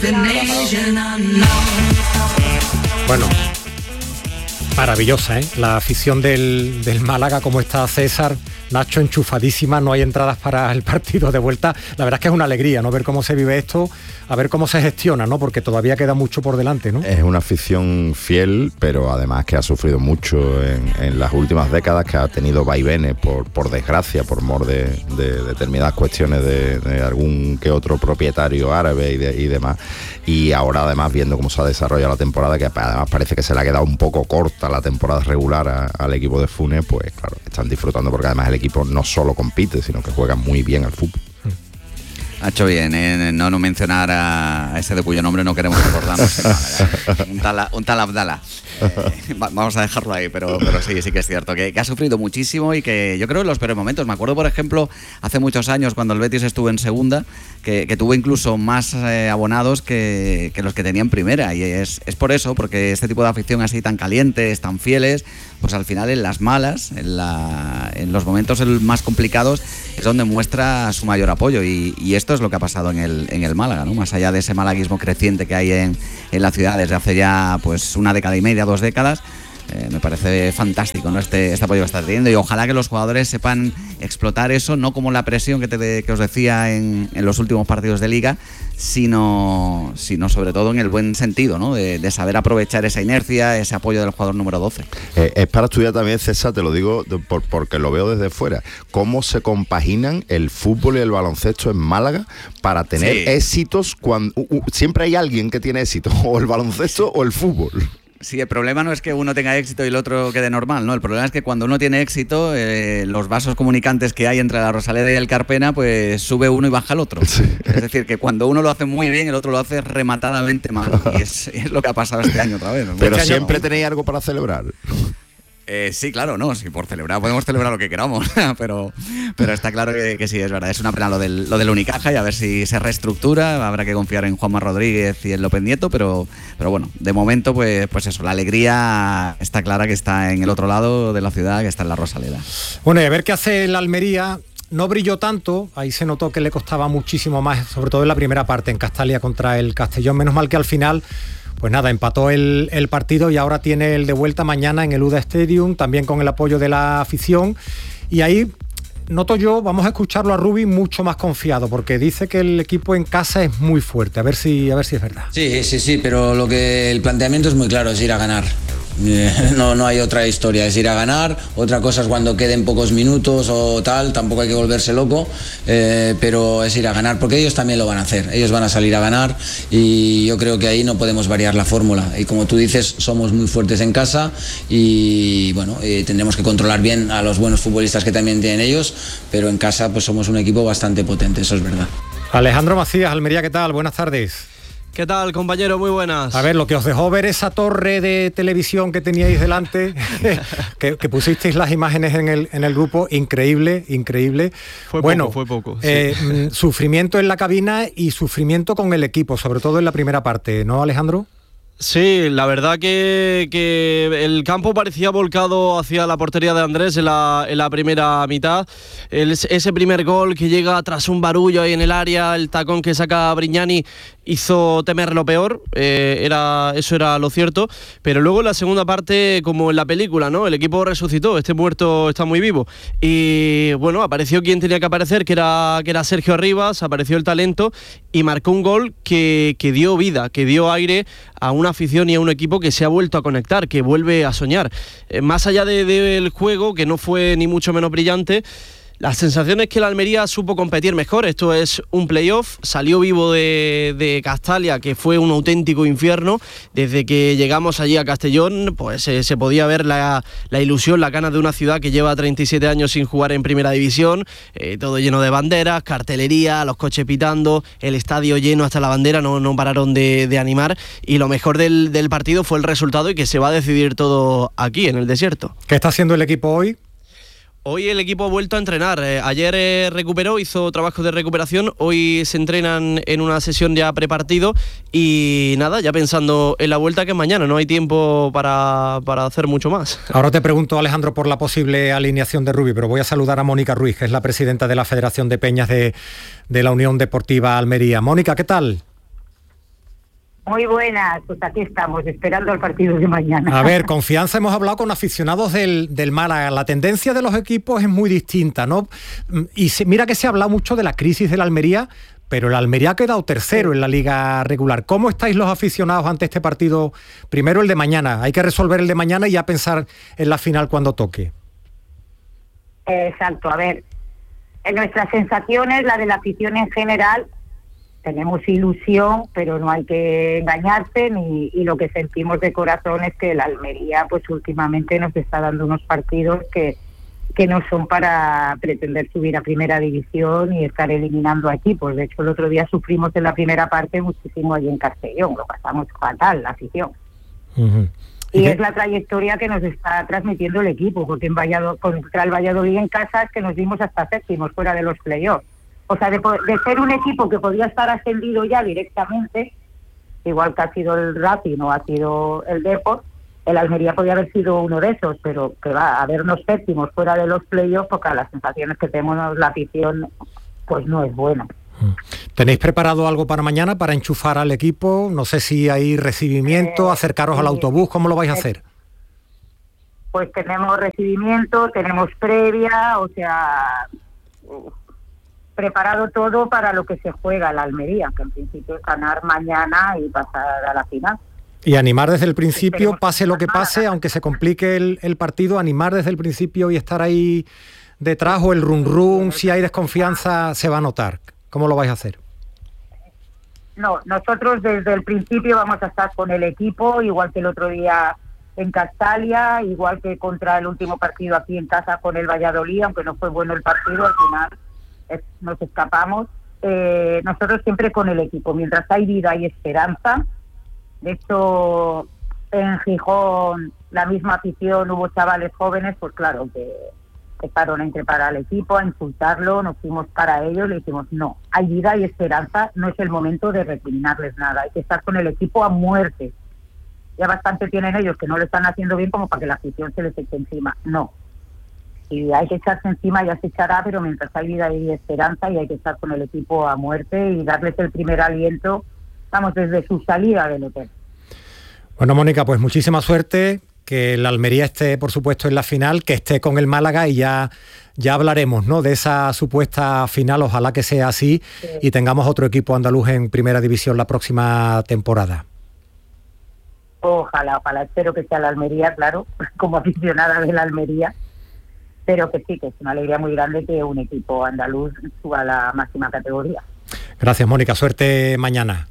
Bueno, maravillosa, ¿eh? La afición del, del Málaga, como está César, Nacho, enchufadísima, no hay entradas para el partido de vuelta. La verdad es que es una alegría, ¿no? Ver cómo se vive esto, a ver cómo se gestiona, ¿no? Porque todavía queda mucho por delante, ¿no? Es una afición fiel, pero además que ha sufrido mucho en, en las últimas décadas, que ha tenido vaivenes, por, por desgracia, por mor de, de determinadas cuestiones de, de algún que otro propietario árabe y, de, y demás. Y ahora además viendo cómo se ha desarrollado la temporada, que además parece que se le ha quedado un poco corta la temporada regular a, al equipo de Funes, pues claro, están disfrutando porque además el equipo no solo compite, sino que juega muy bien al fútbol. Ha hecho bien en no, no mencionar a ese de cuyo nombre no queremos recordarnos en Málaga. Un tal, un tal Abdala. Eh, vamos a dejarlo ahí, pero, pero sí, sí que es cierto, que, que ha sufrido muchísimo y que yo creo en los peores momentos. Me acuerdo, por ejemplo, hace muchos años cuando el Betis estuvo en segunda, que, que tuvo incluso más eh, abonados que, que los que tenían primera. Y es, es por eso, porque este tipo de afición así tan calientes, tan fieles, pues al final en las malas, en, la, en los momentos más complicados, es donde muestra su mayor apoyo. Y, y esto es lo que ha pasado en el, en el Málaga, ¿no? Más allá de ese malaguismo creciente que hay en, en la ciudad desde hace ya pues una década y media, dos décadas. Eh, me parece fantástico, ¿no? este, este apoyo que está teniendo, y ojalá que los jugadores sepan explotar eso, no como la presión que, te, que os decía en, en los últimos partidos de Liga, sino, sino sobre todo en el buen sentido, ¿no? de, de saber aprovechar esa inercia, ese apoyo del jugador número doce. Eh, es para estudiar también, César, te lo digo de, por, porque lo veo desde fuera, cómo se compaginan el fútbol y el baloncesto en Málaga para tener sí. éxitos cuando uh, uh, siempre hay alguien que tiene éxito, o el baloncesto o el fútbol. Sí, el problema no es que uno tenga éxito y el otro quede normal, ¿no? El problema es que cuando uno tiene éxito, eh, los vasos comunicantes que hay entre la Rosaleda y el Carpena, pues sube uno y baja el otro. Sí. Es decir, que cuando uno lo hace muy bien, el otro lo hace rematadamente mal. Y es, es lo que ha pasado este año otra vez, ¿no? Pero este siempre año... tenéis algo para celebrar. Eh, sí, claro, no, sí, por celebrar podemos celebrar lo que queramos, pero, pero está claro que, que sí, es verdad, es una pena lo del, lo del Unicaja, y a ver si se reestructura, habrá que confiar en Juanma Rodríguez y en López Nieto, pero, pero bueno, de momento pues, pues eso, la alegría está clara que está en el otro lado de la ciudad, que está en la Rosaleda. Bueno, y a ver qué hace el Almería. No brilló tanto, ahí se notó que le costaba muchísimo más, sobre todo en la primera parte, en Castalia contra el Castellón, menos mal que al final... Pues nada, empató el, el partido y ahora tiene el de vuelta mañana en el U D A Stadium, también con el apoyo de la afición. Y ahí noto yo, vamos a escucharlo a Rubi mucho más confiado, porque dice que el equipo en casa es muy fuerte. A ver si, a ver si es verdad. Sí, sí, sí, pero lo que el planteamiento es muy claro, es ir a ganar. No, no hay otra historia, es ir a ganar. Otra cosa es cuando queden pocos minutos o tal, tampoco hay que volverse loco, eh, pero es ir a ganar, porque ellos también lo van a hacer, ellos van a salir a ganar, y yo creo que ahí no podemos variar la fórmula. Y como tú dices, somos muy fuertes en casa y bueno, eh, tendremos que controlar bien a los buenos futbolistas que también tienen ellos, pero en casa pues somos un equipo bastante potente, eso es verdad. Alejandro Macías, Almería, ¿qué tal? Buenas tardes. ¿Qué tal, compañero? Muy buenas. A ver, lo que os dejó ver esa torre de televisión que teníais delante, que, que pusisteis las imágenes en el, en el grupo, increíble, increíble. Fue bueno, poco, fue poco. Sí. Eh, sufrimiento en la cabina y sufrimiento con el equipo, sobre todo en la primera parte, ¿no, Alejandro? Sí, la verdad que, que el campo parecía volcado hacia la portería de Andrés en la, en la primera mitad. El, ese primer gol que llega tras un barullo ahí en el área, el tacón que saca Brignani hizo temer lo peor, eh, era, eso era lo cierto, pero luego en la segunda parte, como en la película, ¿no? El equipo resucitó, este muerto está muy vivo, y bueno, apareció quien tenía que aparecer, que era, que era Sergio Arribas, apareció el talento y marcó un gol que, que dio vida, que dio aire a una afición y a un equipo que se ha vuelto a conectar, que vuelve a soñar. Eh, más allá de, del juego, que no fue ni mucho menos brillante, la sensación es que la Almería supo competir mejor. Esto es un playoff, salió vivo de, de Castalia, que fue un auténtico infierno. Desde que llegamos allí a Castellón, pues eh, se podía ver la, la ilusión, la ganas de una ciudad que lleva treinta y siete años sin jugar en primera división, eh, todo lleno de banderas, cartelería, los coches pitando, el estadio lleno hasta la bandera, no, no pararon de, de animar, y lo mejor del, del partido fue el resultado, y que se va a decidir todo aquí, en el desierto. ¿Qué está haciendo el equipo hoy? Hoy el equipo ha vuelto a entrenar. Eh, ayer eh, recuperó, hizo trabajo de recuperación. Hoy se entrenan en una sesión ya prepartido. Y nada, ya pensando en la vuelta, que es mañana. No hay tiempo para, para hacer mucho más. Ahora te pregunto, Alejandro, por la posible alineación de Rubi, pero voy a saludar a Mónica Ruiz, que es la presidenta de la Federación de Peñas de, de la Unión Deportiva Almería. Mónica, ¿qué tal? Muy buenas, pues aquí estamos, esperando el partido de mañana. A ver, confianza, hemos hablado con aficionados del, del Málaga. La tendencia de los equipos es muy distinta, ¿no? Y se, mira que se ha hablado mucho de la crisis de la Almería, pero el Almería ha quedado tercero en la liga regular. ¿Cómo estáis los aficionados ante este partido? Primero el de mañana, hay que resolver el de mañana y ya pensar en la final cuando toque. Exacto, a ver, en nuestras sensaciones, la de la afición en general, tenemos ilusión, pero no hay que engañarse, ni, y lo que sentimos de corazón es que el Almería pues últimamente nos está dando unos partidos que, que no son para pretender subir a primera división y estar eliminando a equipos. De hecho, el otro día sufrimos en la primera parte muchísimo allí en Castellón, lo pasamos fatal, la afición. Uh-huh. Y es la trayectoria que nos está transmitiendo el equipo, porque en Valladolid, contra el Valladolid en casa es que nos dimos hasta séptimos fuera de los playoffs. O sea, de, de ser un equipo que podía estar ascendido ya directamente, igual que ha sido el Racing o ha sido el Depor, el Almería podía haber sido uno de esos, pero que va a vernos séptimos fuera de los playoffs, porque las sensaciones que tenemos la afición pues no es buena. ¿Tenéis preparado algo para mañana para enchufar al equipo? No sé si hay recibimiento, eh, acercaros sí. al autobús, ¿cómo lo vais a hacer? Pues tenemos recibimiento, tenemos previa, o sea, preparado todo para lo que se juega la Almería, que en principio es ganar mañana y pasar a la final. Y animar desde el principio, pase lo que pase, aunque se complique el, el partido, animar desde el principio y estar ahí detrás, o el run run, si hay desconfianza, se va a notar. ¿Cómo lo vais a hacer? No, nosotros desde el principio vamos a estar con el equipo, igual que el otro día en Castalia, igual que contra el último partido aquí en casa con el Valladolid, aunque no fue bueno el partido, al final es, nos escapamos. Eh, nosotros siempre con el equipo, mientras hay vida y esperanza. De hecho, en Gijón, la misma afición, hubo chavales jóvenes, pues claro, que empezaron a increpar al equipo, a insultarlo, nos fuimos para ellos, le dijimos, no, hay vida y esperanza, no es el momento de recriminarles nada, hay que estar con el equipo a muerte. Ya bastante tienen ellos que no lo están haciendo bien como para que la afición se les eche encima, no. Y hay que echarse encima, ya se echará, pero mientras hay vida y esperanza, y hay que estar con el equipo a muerte y darles el primer aliento, vamos, desde su salida del hotel. Bueno, Mónica, pues muchísima suerte, que el Almería esté, por supuesto, en la final, que esté con el Málaga, y ya, ya hablaremos, ¿no?, de esa supuesta final, ojalá que sea así, sí. Y tengamos otro equipo andaluz en primera división la próxima temporada. Ojalá, ojalá, espero que sea la Almería, claro, como aficionada de la Almería, pero que sí, que es una alegría muy grande que un equipo andaluz suba a la máxima categoría. Gracias, Mónica, suerte mañana.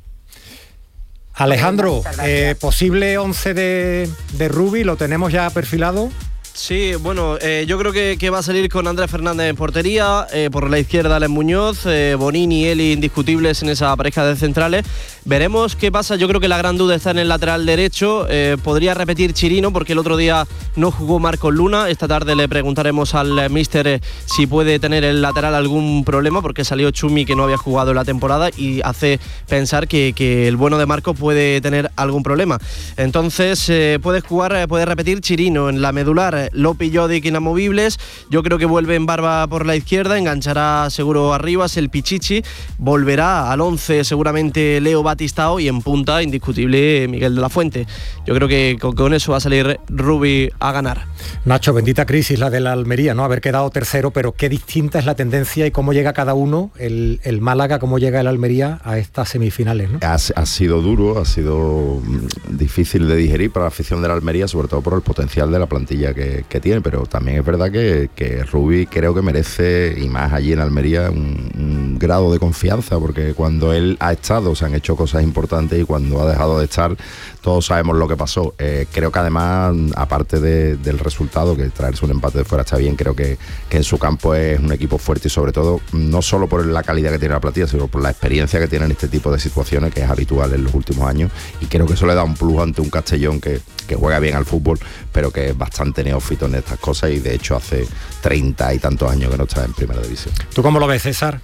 Alejandro, eh, posible once de, de Rubi, ¿lo tenemos ya perfilado? Sí, bueno, eh, yo creo que, que va a salir con Andrés Fernández en portería, eh, por la izquierda Alex Muñoz, eh, Bonini y Eli indiscutibles en esa pareja de centrales. Veremos qué pasa, yo creo que la gran duda está en el lateral derecho, eh, podría repetir Chirino porque el otro día no jugó Marcos Luna, esta tarde le preguntaremos al míster eh, si puede tener el lateral algún problema, porque salió Chumi que no había jugado en la temporada y hace pensar que, que el bueno de Marcos puede tener algún problema. Entonces eh, puede jugar, eh, puede repetir Chirino en la medular, Lopi y Jodic inamovibles. Yo creo que vuelve en Barba por la izquierda, enganchará seguro Arribas, el Pichichi, volverá al once seguramente Leo Batistao y en punta indiscutible Miguel de la Fuente. Yo creo que con, con eso va a salir Rubi a ganar. Nacho, bendita crisis la de la Almería, ¿no? Haber quedado tercero, pero qué distinta es la tendencia y cómo llega cada uno, el, el Málaga, cómo llega el Almería a estas semifinales, ¿no? Ha, ha sido duro, ha sido difícil de digerir para la afición de la Almería, sobre todo por el potencial de la plantilla que, que tiene, pero también es verdad que, que Rubi creo que merece, y más allí en Almería, un, un grado de confianza, porque cuando él ha estado se han hecho cosas importantes y cuando ha dejado de estar todos sabemos lo que pasó. Eh, creo que además, aparte de, del resultado, que traerse un empate de fuera está bien, creo que, que en su campo es un equipo fuerte y sobre todo no solo por la calidad que tiene la plantilla, sino por la experiencia que tiene en este tipo de situaciones, que es habitual en los últimos años, y creo que eso le da un plus ante un Castellón que, que juega bien al fútbol, pero que es bastante neófito en estas cosas y de hecho hace treinta y tantos años que no está en primera división. ¿Tú cómo lo ves, César?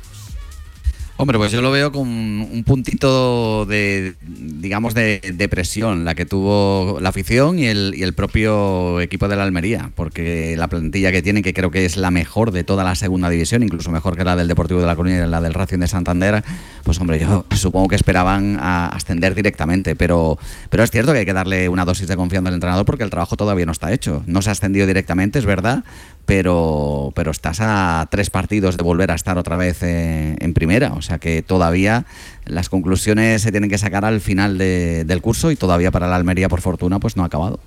Hombre, pues yo lo veo con un puntito de, digamos, de, de presión, la que tuvo la afición y el, y el propio equipo de la Almería, porque la plantilla que tienen, que creo que es la mejor de toda la segunda división, incluso mejor que la del Deportivo de La Coruña y la del Racing de Santander, pues hombre, yo supongo que esperaban a ascender directamente, pero, pero es cierto que hay que darle una dosis de confianza al entrenador porque el trabajo todavía no está hecho. No se ha ascendido directamente, es verdad, pero, pero estás a tres partidos de volver a estar otra vez eh, en primera, o sea que todavía las conclusiones se tienen que sacar al final de, del curso y todavía para la Almería, por fortuna, pues no ha acabado.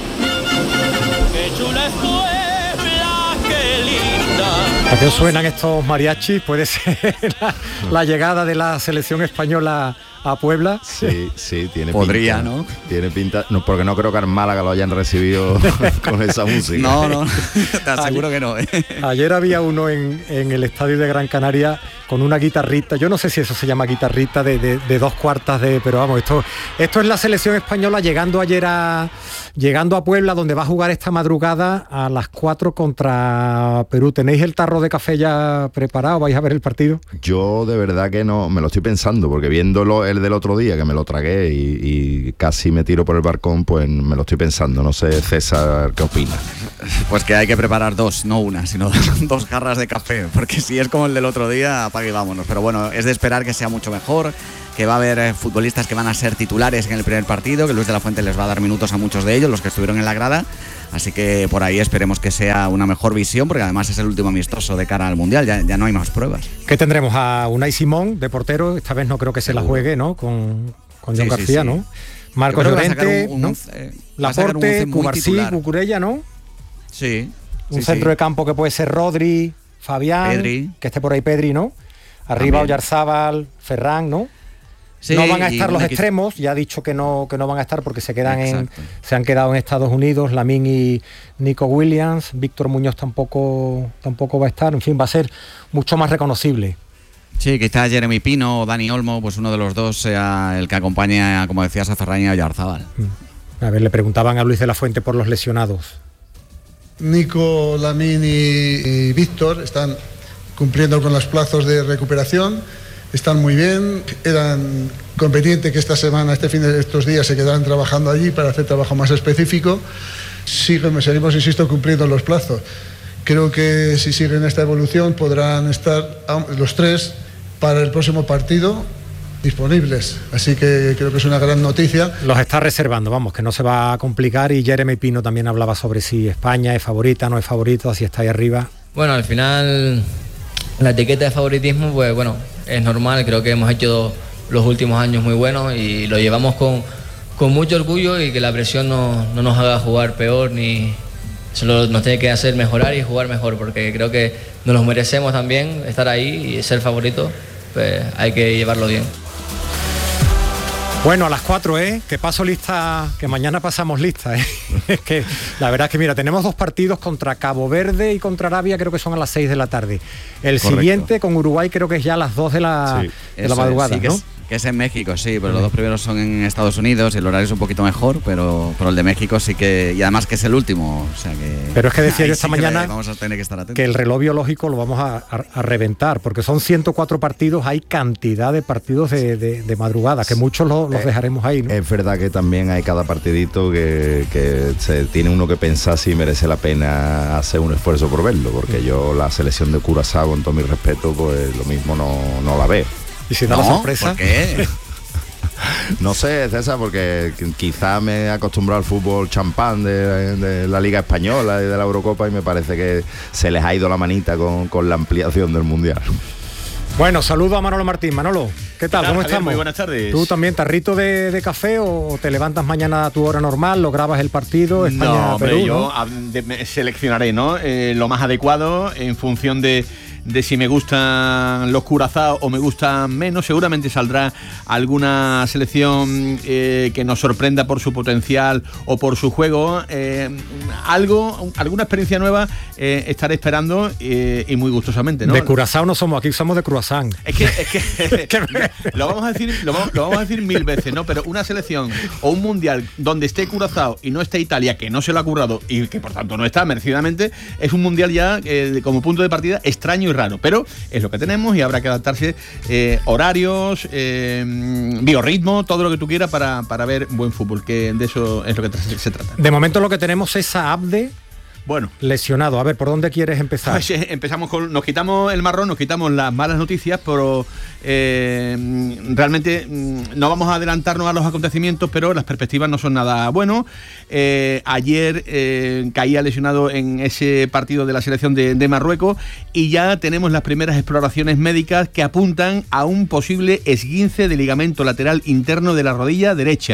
¿A qué os suenan estos mariachis? Puede ser la, la llegada de la selección española a Puebla. Sí, sí, tiene Podría, pinta. ¿no? Tiene pinta, no, porque no creo que en Málaga lo hayan recibido con esa música. No, no, te aseguro que no. ¿eh? Ayer había uno en, en el estadio de Gran Canaria con una guitarrita, yo no sé si eso se llama guitarrita de, de, de dos cuartas de, pero vamos, esto, esto es la selección española llegando ayer a, llegando a Puebla, donde va a jugar esta madrugada a las cuatro contra Perú. ¿Tenéis el tarro de café ya preparado? ¿Vais a ver el partido? Yo de verdad que no, me lo estoy pensando, porque viéndolo el del otro día, que me lo tragué y, y casi me tiro por el balcón, pues me lo estoy pensando. No sé, César, ¿qué opina? Pues que hay que preparar dos, no una, sino dos jarras de café, porque si es como el del otro día, apague y vámonos. Pero bueno, es de esperar que sea mucho mejor, que va a haber eh, futbolistas que van a ser titulares en el primer partido, que Luis de la Fuente les va a dar minutos a muchos de ellos, los que estuvieron en la grada. Así que por ahí esperemos que sea una mejor visión, porque además es el último amistoso de cara al Mundial, ya, ya no hay más pruebas. ¿Qué tendremos? A Unai Simón, de portero, esta vez no creo que se la juegue, ¿no? Con, con John Sí, sí, García, sí. ¿no? Marcos Llorente, un, un, ¿no? once, eh, va a sacar un Laporte, once muy Cubarsí, titular. Cucurella, ¿no? Sí. Un sí, centro sí. de campo que puede ser Rodri, Fabián, Pedri. que esté por ahí Pedri, ¿no? Arriba También. Oyarzábal, Ferran, ¿no? Sí, no van a y estar un los equipo- extremos, ya ha dicho que no, que no van a estar porque se quedan en, Exacto. se han quedado en Estados Unidos, Lamine y Nico Williams, Víctor Muñoz tampoco, tampoco va a estar, en fin, va a ser mucho más reconocible. Sí, quizás Jeremy Pino o Dani Olmo, pues uno de los dos sea el que acompañe, como decías, a Ferran y a Oyarzábal. A ver, le preguntaban a Luis de la Fuente por los lesionados. Nico, Lamine y, y Víctor están cumpliendo con los plazos de recuperación, están muy bien, eran conveniente que esta semana, este fin de estos días se quedaran trabajando allí para hacer trabajo más específico. Siguen, seguimos, insisto, cumpliendo los plazos. Creo que si siguen esta evolución podrán estar los tres para el próximo partido disponibles, así que creo que es una gran noticia. Los está reservando, vamos, que no se va a complicar, y Jeremy Pino también hablaba sobre si España es favorita, no es favorito, si está ahí arriba. Bueno, al final la etiqueta de favoritismo, pues bueno, es normal, creo que hemos hecho los últimos años muy buenos y lo llevamos con, con mucho orgullo, y que la presión no, no nos haga jugar peor, ni solo nos tiene que hacer mejorar y jugar mejor, porque creo que nos lo merecemos también, estar ahí y ser favorito, pues hay que llevarlo bien. Bueno, a las cuatro, ¿eh? Que paso lista, que mañana pasamos lista, ¿eh? Es que la verdad es que, mira, tenemos dos partidos contra Cabo Verde y contra Arabia, creo que son a las seis de la tarde. El Correcto. siguiente con Uruguay creo que es ya a las dos de la, Sí, de la eso madrugada, es, sí, que ¿no? es, que es en México, sí, pero los dos primeros son en Estados Unidos y el horario es un poquito mejor, pero, pero el de México sí que, y además que es el último, o sea que... Pero es que decía ahí yo esta sí que mañana vamos a tener que estar atentos. que el reloj biológico lo vamos a, a- a reventar, porque son ciento cuatro partidos, hay cantidad de partidos de, de- de madrugada, que muchos lo- los Eh, dejaremos ahí, ¿no? Es verdad que también hay cada partidito que, que se tiene uno que pensar si merece la pena hacer un esfuerzo por verlo, porque yo la selección de Curazao, con todo mi respeto, pues lo mismo no, no la veo. ¿Y si da la sorpresa? ¿Por qué? No sé, César, porque quizá me he acostumbrado al fútbol champán de, de la Liga Española y de la Eurocopa, y me parece que se les ha ido la manita con, con la ampliación del Mundial. Bueno, saludo a Manolo Martín. Manolo, ¿qué tal? ¿Qué tal, ¿Cómo Javier? estamos? Muy buenas tardes. ¿Tú también, tarrito de, de café, o te levantas mañana a tu hora normal, lo grabas el partido, No, hombre, España-Perú? yo ¿no? a- de- me seleccionaré, ¿no? Eh, lo más adecuado en función de, de si me gustan los Curazao o me gustan menos. Seguramente saldrá alguna selección eh, que nos sorprenda por su potencial o por su juego. Eh, algo, alguna experiencia nueva eh, estaré esperando eh, y muy gustosamente, ¿no? De Curazao no somos, aquí somos de croissant. Es que, es que lo vamos a decir, lo vamos, lo vamos a decir mil veces, ¿no? Pero una selección o un mundial donde esté Curazao y no esté Italia, que no se lo ha currado y que por tanto no está merecidamente, es un mundial ya eh, como punto de partida extraño y raro. Pero es lo que tenemos y habrá que adaptarse eh, horarios, eh, biorritmo, todo lo que tú quieras para, para ver buen fútbol, que de eso es lo que tra- se trata. De momento lo que tenemos es a Abde Bueno. lesionado. A ver, ¿por dónde quieres empezar? Pues, eh, empezamos con, nos quitamos el marrón, nos quitamos las malas noticias, pero eh, realmente mm, no vamos a adelantarnos a los acontecimientos, pero las perspectivas no son nada buenos. Eh, ayer eh, caía lesionado en ese partido de la selección de, de Marruecos, y ya tenemos las primeras exploraciones médicas que apuntan a un posible esguince de ligamento lateral interno de la rodilla derecha.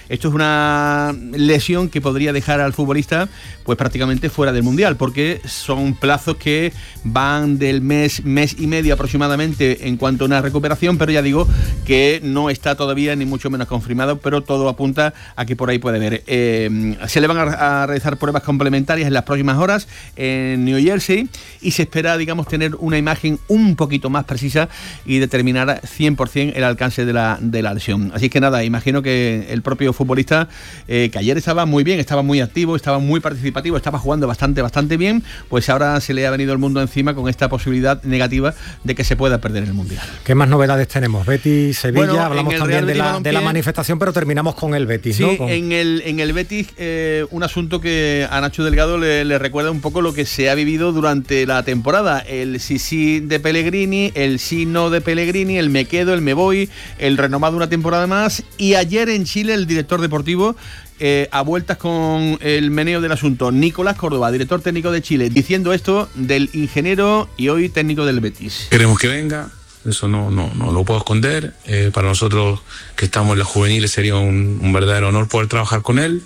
esto es una lesión que podría dejar al futbolista pues prácticamente fuera del Mundial, porque son plazos que van del mes, mes y medio aproximadamente en cuanto a una recuperación, pero ya digo que no está todavía ni mucho menos confirmado, pero todo apunta a que por ahí puede haber. Eh, se le van a, a realizar pruebas complementarias en las próximas horas en New Jersey y se espera, digamos, tener una imagen un poquito más precisa y determinar cien por ciento el alcance de la, de la lesión. Así que nada, imagino que el propio futbolista, eh, que ayer estaba muy bien, estaba muy activo, estaba muy participativo, estaba jugando bastante, bastante bien, pues ahora se le ha venido el mundo encima con esta posibilidad negativa de que se pueda perder el Mundial. ¿Qué más novedades tenemos? Betis, Sevilla, bueno, hablamos también de la, de la manifestación, pero terminamos con el Betis, sí, ¿no? Con... en el en el Betis, eh, un asunto que a Nacho Delgado le, le recuerda un poco lo que se ha vivido durante la temporada, el sí sí de Pellegrini, el sí no de Pellegrini, el me quedo, el me voy, el renovado una temporada más, y ayer en Chile el director deportivo Eh, a vueltas con el meneo del asunto, Nicolás Córdoba, director técnico de Chile, diciendo esto del ingeniero y hoy técnico del Betis. Queremos que venga, eso no, no, no lo puedo esconder. Eh, para nosotros que estamos en las juveniles sería un, un verdadero honor poder trabajar con él,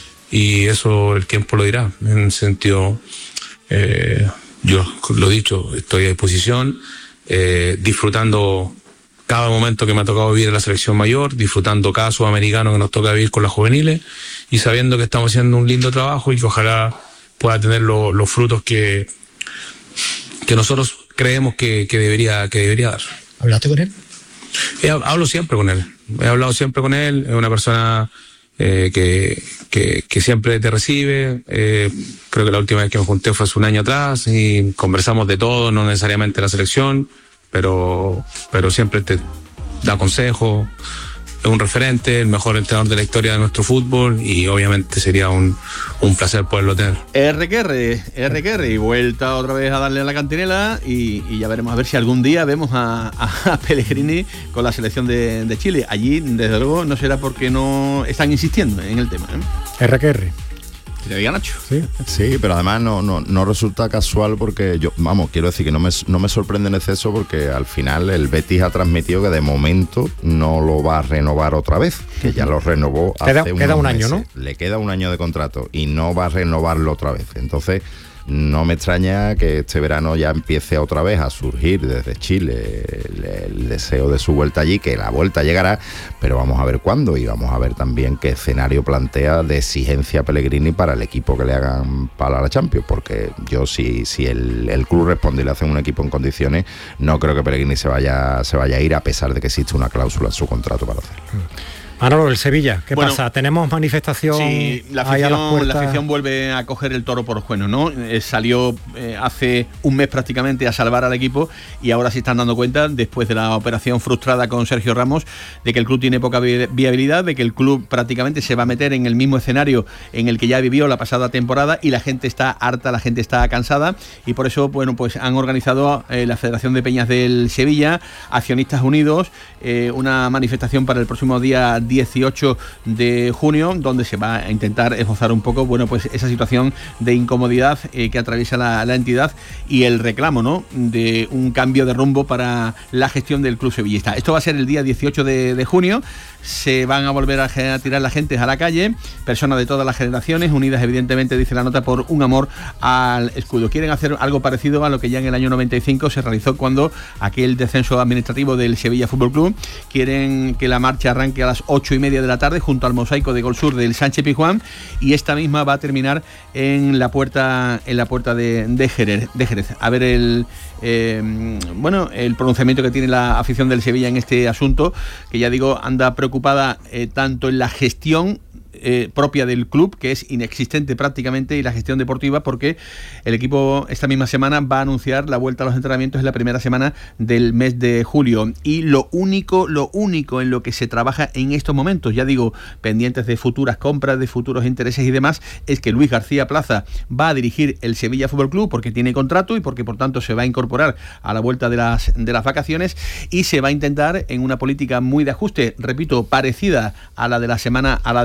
y eso el tiempo lo dirá. En el sentido, eh, yo lo he dicho, estoy a disposición, eh, disfrutando cada momento que me ha tocado vivir en la selección mayor, disfrutando cada sudamericano que nos toca vivir con las juveniles y sabiendo que estamos haciendo un lindo trabajo y que ojalá pueda tener lo, los frutos que, que nosotros creemos que, que, debería, que debería dar. ¿Hablaste con él? He, hablo siempre con él, he hablado siempre con él, es una persona eh, que, que, que siempre te recibe. Eh, creo que la última vez que me junté fue hace un año atrás y conversamos de todo, no necesariamente la selección, pero, pero siempre te da consejos, es un referente, el mejor entrenador de la historia de nuestro fútbol y obviamente sería un, un placer poderlo tener. R que R, R que R, y vuelta otra vez a darle a la cantinela y, y ya veremos a ver si algún día vemos a, a, a Pellegrini con la selección de, de Chile. Allí, desde luego, no será porque no están insistiendo en el tema, ¿eh? R que R. Que te diga Nacho. Sí, sí, pero además no, no, no resulta casual porque yo, vamos, quiero decir que no me, no me sorprende en exceso porque al final el Betis ha transmitido que de momento no lo va a renovar otra vez, que ya lo renovó queda, hace queda un año, meses. ¿no? Le queda un año de contrato y no va a renovarlo otra vez. Entonces, no me extraña que este verano ya empiece otra vez a surgir desde Chile el, el deseo de su vuelta allí, que la vuelta llegará, pero vamos a ver cuándo y vamos a ver también qué escenario plantea de exigencia Pellegrini para el equipo que le hagan para la Champions, porque yo si, si el, el club responde y le hacen un equipo en condiciones, no creo que Pellegrini se vaya, se vaya a ir a pesar de que existe una cláusula en su contrato para hacerlo. Manolo, el Sevilla, ¿qué bueno, pasa? ¿Tenemos manifestación? Sí, la afición, la afición vuelve a coger el toro por los cuernos, ¿no? Eh, salió eh, hace un mes prácticamente a salvar al equipo y ahora se están dando cuenta, después de la operación frustrada con Sergio Ramos, de que el club tiene poca vi- viabilidad, de que el club prácticamente se va a meter en el mismo escenario en el que ya vivió la pasada temporada y la gente está harta, la gente está cansada y por eso, bueno, pues han organizado eh, la Federación de Peñas del Sevilla, Accionistas Unidos, eh, una manifestación para el próximo día dieciocho de junio, donde se va a intentar esbozar un poco, bueno, pues esa situación de incomodidad eh, que atraviesa la, la entidad y el reclamo, ¿no?, de un cambio de rumbo para la gestión del club sevillista. Esto va a ser el día dieciocho de, de junio. Se van a volver a, a tirar la gente a la calle, personas de todas las generaciones, unidas evidentemente, dice la nota, por un amor al escudo. Quieren hacer algo parecido a lo que ya en el año noventa y cinco se realizó cuando aquel descenso administrativo del Sevilla Fútbol Club. Quieren que la marcha arranque a las ocho y media de la tarde junto al mosaico de Gol Sur del Sánchez Pizjuán y esta misma va a terminar en la puerta en la puerta de, de, Jerez, de Jerez. A ver el eh, bueno el pronunciamiento que tiene la afición del Sevilla en este asunto, que ya digo anda preocupada eh, tanto en la gestión Eh, propia del club, que es inexistente prácticamente, y la gestión deportiva, porque el equipo esta misma semana va a anunciar la vuelta a los entrenamientos en la primera semana del mes de julio y lo único, lo único en lo que se trabaja en estos momentos, ya digo, pendientes de futuras compras, de futuros intereses y demás, es que Luis García Plaza va a dirigir el Sevilla Fútbol Club porque tiene contrato y porque por tanto se va a incorporar a la vuelta de las, de las vacaciones y se va a intentar en una política muy de ajuste, repito, parecida a la de la semana, a la de la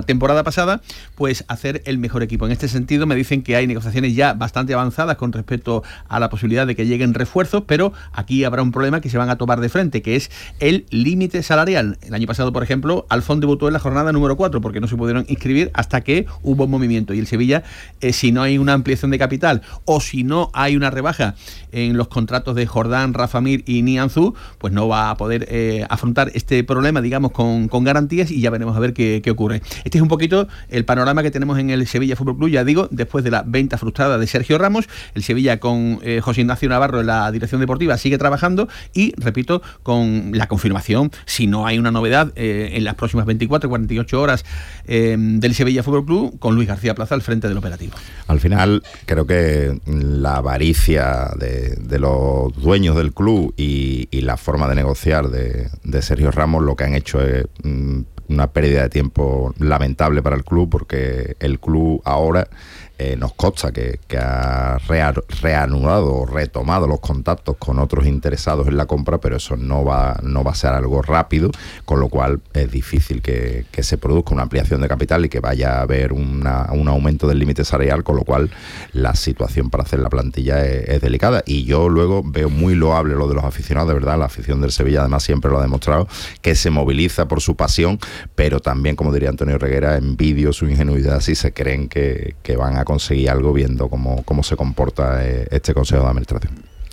temporada pasada, pues hacer el mejor equipo. En este sentido me dicen que hay negociaciones ya bastante avanzadas con respecto a la posibilidad de que lleguen refuerzos, pero aquí habrá un problema que se van a tomar de frente, que es el límite salarial. El año pasado, por ejemplo, Alfón debutó en la jornada número cuatro porque no se pudieron inscribir hasta que hubo movimiento, y el Sevilla, eh, si no hay una ampliación de capital o si no hay una rebaja en los contratos de Jordán, Rafa Mir y Nianzú, pues no va a poder eh, afrontar este problema, digamos, con, con garantías, y ya veremos a ver qué, qué ocurre. Este es un poquito el panorama que tenemos en el Sevilla Fútbol Club, ya digo, después de la venta frustrada de Sergio Ramos. El Sevilla con eh, José Ignacio Navarro en la dirección deportiva sigue trabajando y, repito, con la confirmación, si no hay una novedad eh, en las próximas veinticuatro, cuarenta y ocho horas eh, del Sevilla Fútbol Club, con Luis García Plaza al frente del operativo. Al final, creo que la avaricia de, de los dueños del club y, y la forma de negociar de, de Sergio Ramos lo que han hecho es mm, una pérdida de tiempo lamentable para el club, porque el club ahora eh, nos consta que, que ha rea, reanudado o retomado los contactos con otros interesados en la compra, pero eso no va, no va a ser algo rápido, con lo cual es difícil que, que se produzca una ampliación de capital y que vaya a haber una, un aumento del límite salarial, con lo cual la situación para hacer la plantilla es, es delicada. Y yo luego veo muy loable lo de los aficionados, de verdad, la afición del Sevilla además siempre lo ha demostrado, que se moviliza por su pasión, pero también, como diría Antonio Reguera, envidio su ingenuidad si se creen que, que van a conseguir algo viendo cómo, cómo se comporta eh, este Consejo de Administración.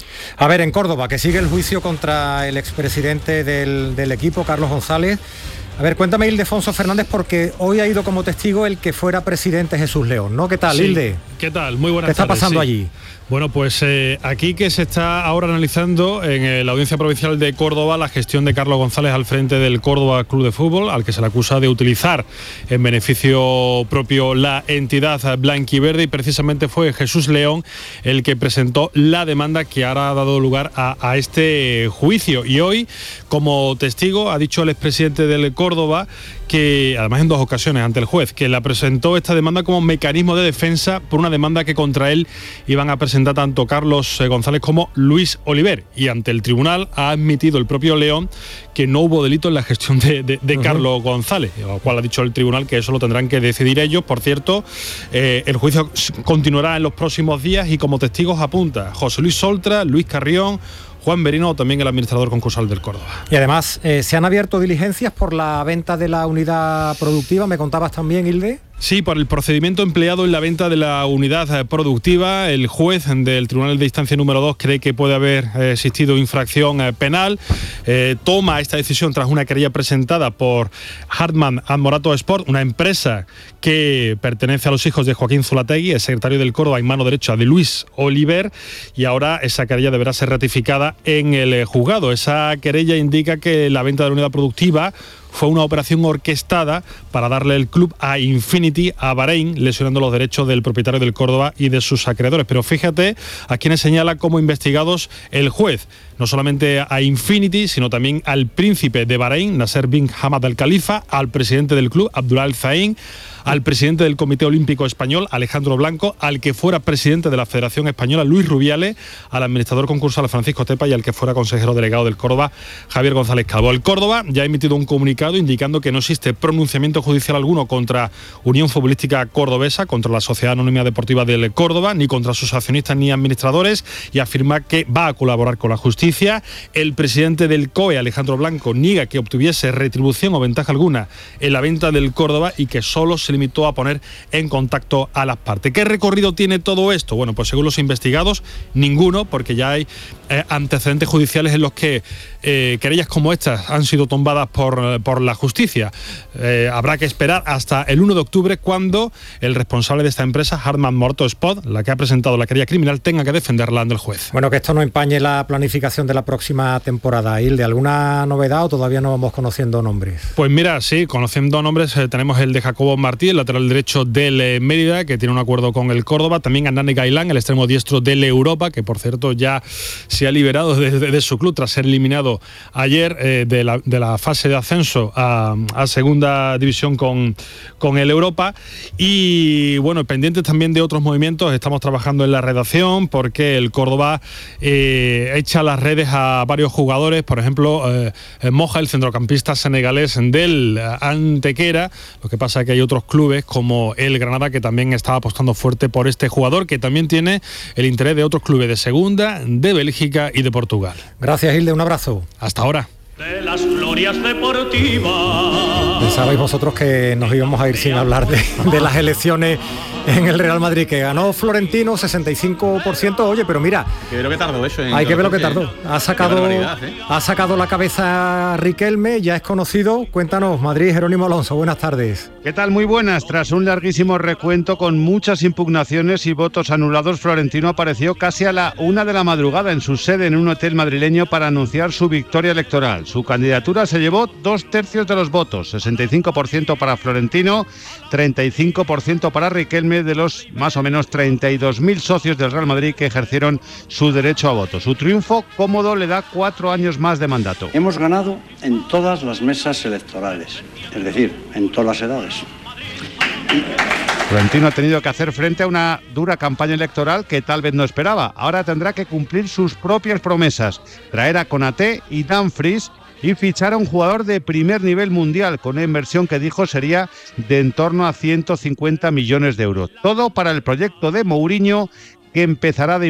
A ver, en Córdoba, que sigue el juicio contra el expresidente del, del equipo, Carlos González. A ver, cuéntame, Ildefonso Fernández, porque hoy ha ido como testigo el que fuera presidente Jesús León, ¿no? ¿Qué tal, sí. Ilde? ¿Qué tal? Muy buenas tardes. ¿Qué está tardes, pasando sí. allí? Bueno, pues eh, aquí que se está ahora analizando en eh, la Audiencia Provincial de Córdoba la gestión de Carlos González al frente del Córdoba Club de Fútbol, al que se le acusa de utilizar en beneficio propio la entidad blanquiverde, y precisamente fue Jesús León el que presentó la demanda que ahora ha dado lugar a, a este juicio. Y hoy, como testigo, ha dicho el expresidente del Córdoba, que además en dos ocasiones ante el juez, que la presentó esta demanda como mecanismo de defensa por una demanda que contra él iban a presentar tanto Carlos González como Luis Oliver, y ante el tribunal ha admitido el propio León que no hubo delito en la gestión de, de, de uh-huh. Carlos González, lo cual ha dicho el tribunal que eso lo tendrán que decidir ellos. Por cierto, eh, el juicio continuará en los próximos días, y como testigos apunta José Luis Soltra, Luis Carrión, Juan Merino, o también el administrador concursal del Córdoba. Y además, eh, ¿se han abierto diligencias por la venta de la unidad productiva? ¿Me contabas también, Hilde? Sí, por el procedimiento empleado en la venta de la unidad productiva. El juez del Tribunal de Instancia número dos cree que puede haber existido infracción penal. Eh, toma esta decisión tras una querella presentada por Hartmann and Morato Sport, una empresa que pertenece a los hijos de Joaquín Zulategui, el secretario del Córdoba y mano derecha de Luis Oliver, y ahora esa querella deberá ser ratificada en el juzgado. Esa querella indica que la venta de la unidad productiva fue una operación orquestada para darle el club a Infinity, a Bahrein, lesionando los derechos del propietario del Córdoba y de sus acreedores. Pero fíjate a quienes señala como investigados el juez, no solamente a Infinity, sino también al príncipe de Bahrein, Nasser bin Hamad Al Khalifa, al presidente del club, Abdullah Al Zain, al presidente del Comité Olímpico Español, Alejandro Blanco, al que fuera presidente de la Federación Española, Luis Rubiales, al administrador concursal, Francisco Tepa, y al que fuera consejero delegado del Córdoba, Javier González Calvo. El Córdoba ya ha emitido un comunicado indicando que no existe pronunciamiento judicial alguno contra Unión Futbolística Cordobesa, contra la Sociedad Anónima Deportiva del Córdoba, ni contra sus accionistas ni administradores, y afirma que va a colaborar con la justicia. El presidente del C O E, Alejandro Blanco, niega que obtuviese retribución o ventaja alguna en la venta del Córdoba y que solo se limitó a poner en contacto a las partes. ¿Qué recorrido tiene todo esto? Bueno, pues según los investigados, ninguno, porque ya hay eh, antecedentes judiciales en los que eh, querellas como estas han sido tumbadas por, por la justicia. Eh, habrá que esperar hasta el uno de octubre, cuando el responsable de esta empresa, Hartmann Motorsport, la que ha presentado la querella criminal, tenga que defenderla ante el juez. Bueno, que esto no empañe la planificación de la próxima temporada. ¿De alguna novedad o todavía no vamos conociendo nombres? Pues mira, sí, conociendo nombres, eh, tenemos el de Jacobo Martínez, Umtiti, el lateral derecho del eh, Mérida, que tiene un acuerdo con el Córdoba. También Hernán Gailán, el extremo diestro del Europa, que por cierto ya se ha liberado de, de, de su club tras ser eliminado ayer eh, de, la, de la fase de ascenso a, a segunda división con, con el Europa. Y bueno, pendientes también de otros movimientos, estamos trabajando en la redacción porque el Córdoba eh, echa las redes a varios jugadores, por ejemplo, eh, Moja, el centrocampista senegalés del Antequera. Lo que pasa es que hay otros clubes como el Granada que también está apostando fuerte por este jugador, que también tiene el interés de otros clubes de segunda, de Bélgica y de Portugal. Gracias, Hilde, un abrazo. Hasta ahora. De las glorias deportivas. Pensabais vosotros que nos íbamos a ir sin hablar de, de las elecciones en el Real Madrid, que ganó Florentino sesenta y cinco por ciento. Oye, pero mira, que ver lo que tardó eso. Hay que ver lo que tardó. Ha sacado, ¿eh? ha sacado la cabeza Riquelme, ya es conocido. Cuéntanos, Madrid, Jerónimo Alonso, buenas tardes. ¿Qué tal? Muy buenas. Tras un larguísimo recuento con muchas impugnaciones y votos anulados, Florentino apareció casi a la una de la madrugada en su sede en un hotel madrileño para anunciar su victoria electoral. Su candidatura se llevó dos tercios de los votos, sesenta y cinco por ciento para Florentino, treinta y cinco por ciento para Riquelme, de los más o menos treinta y dos mil socios del Real Madrid que ejercieron su derecho a voto. Su triunfo cómodo le da cuatro años más de mandato. Hemos ganado en todas las mesas electorales, es decir, en todas las edades. Florentino ha tenido que hacer frente a una dura campaña electoral que tal vez no esperaba. Ahora tendrá que cumplir sus propias promesas, traer a Konaté y Dumfries y fichar a un jugador de primer nivel mundial con una inversión que dijo sería de en torno a ciento cincuenta millones de euros. Todo para el proyecto de Mourinho, que empezará de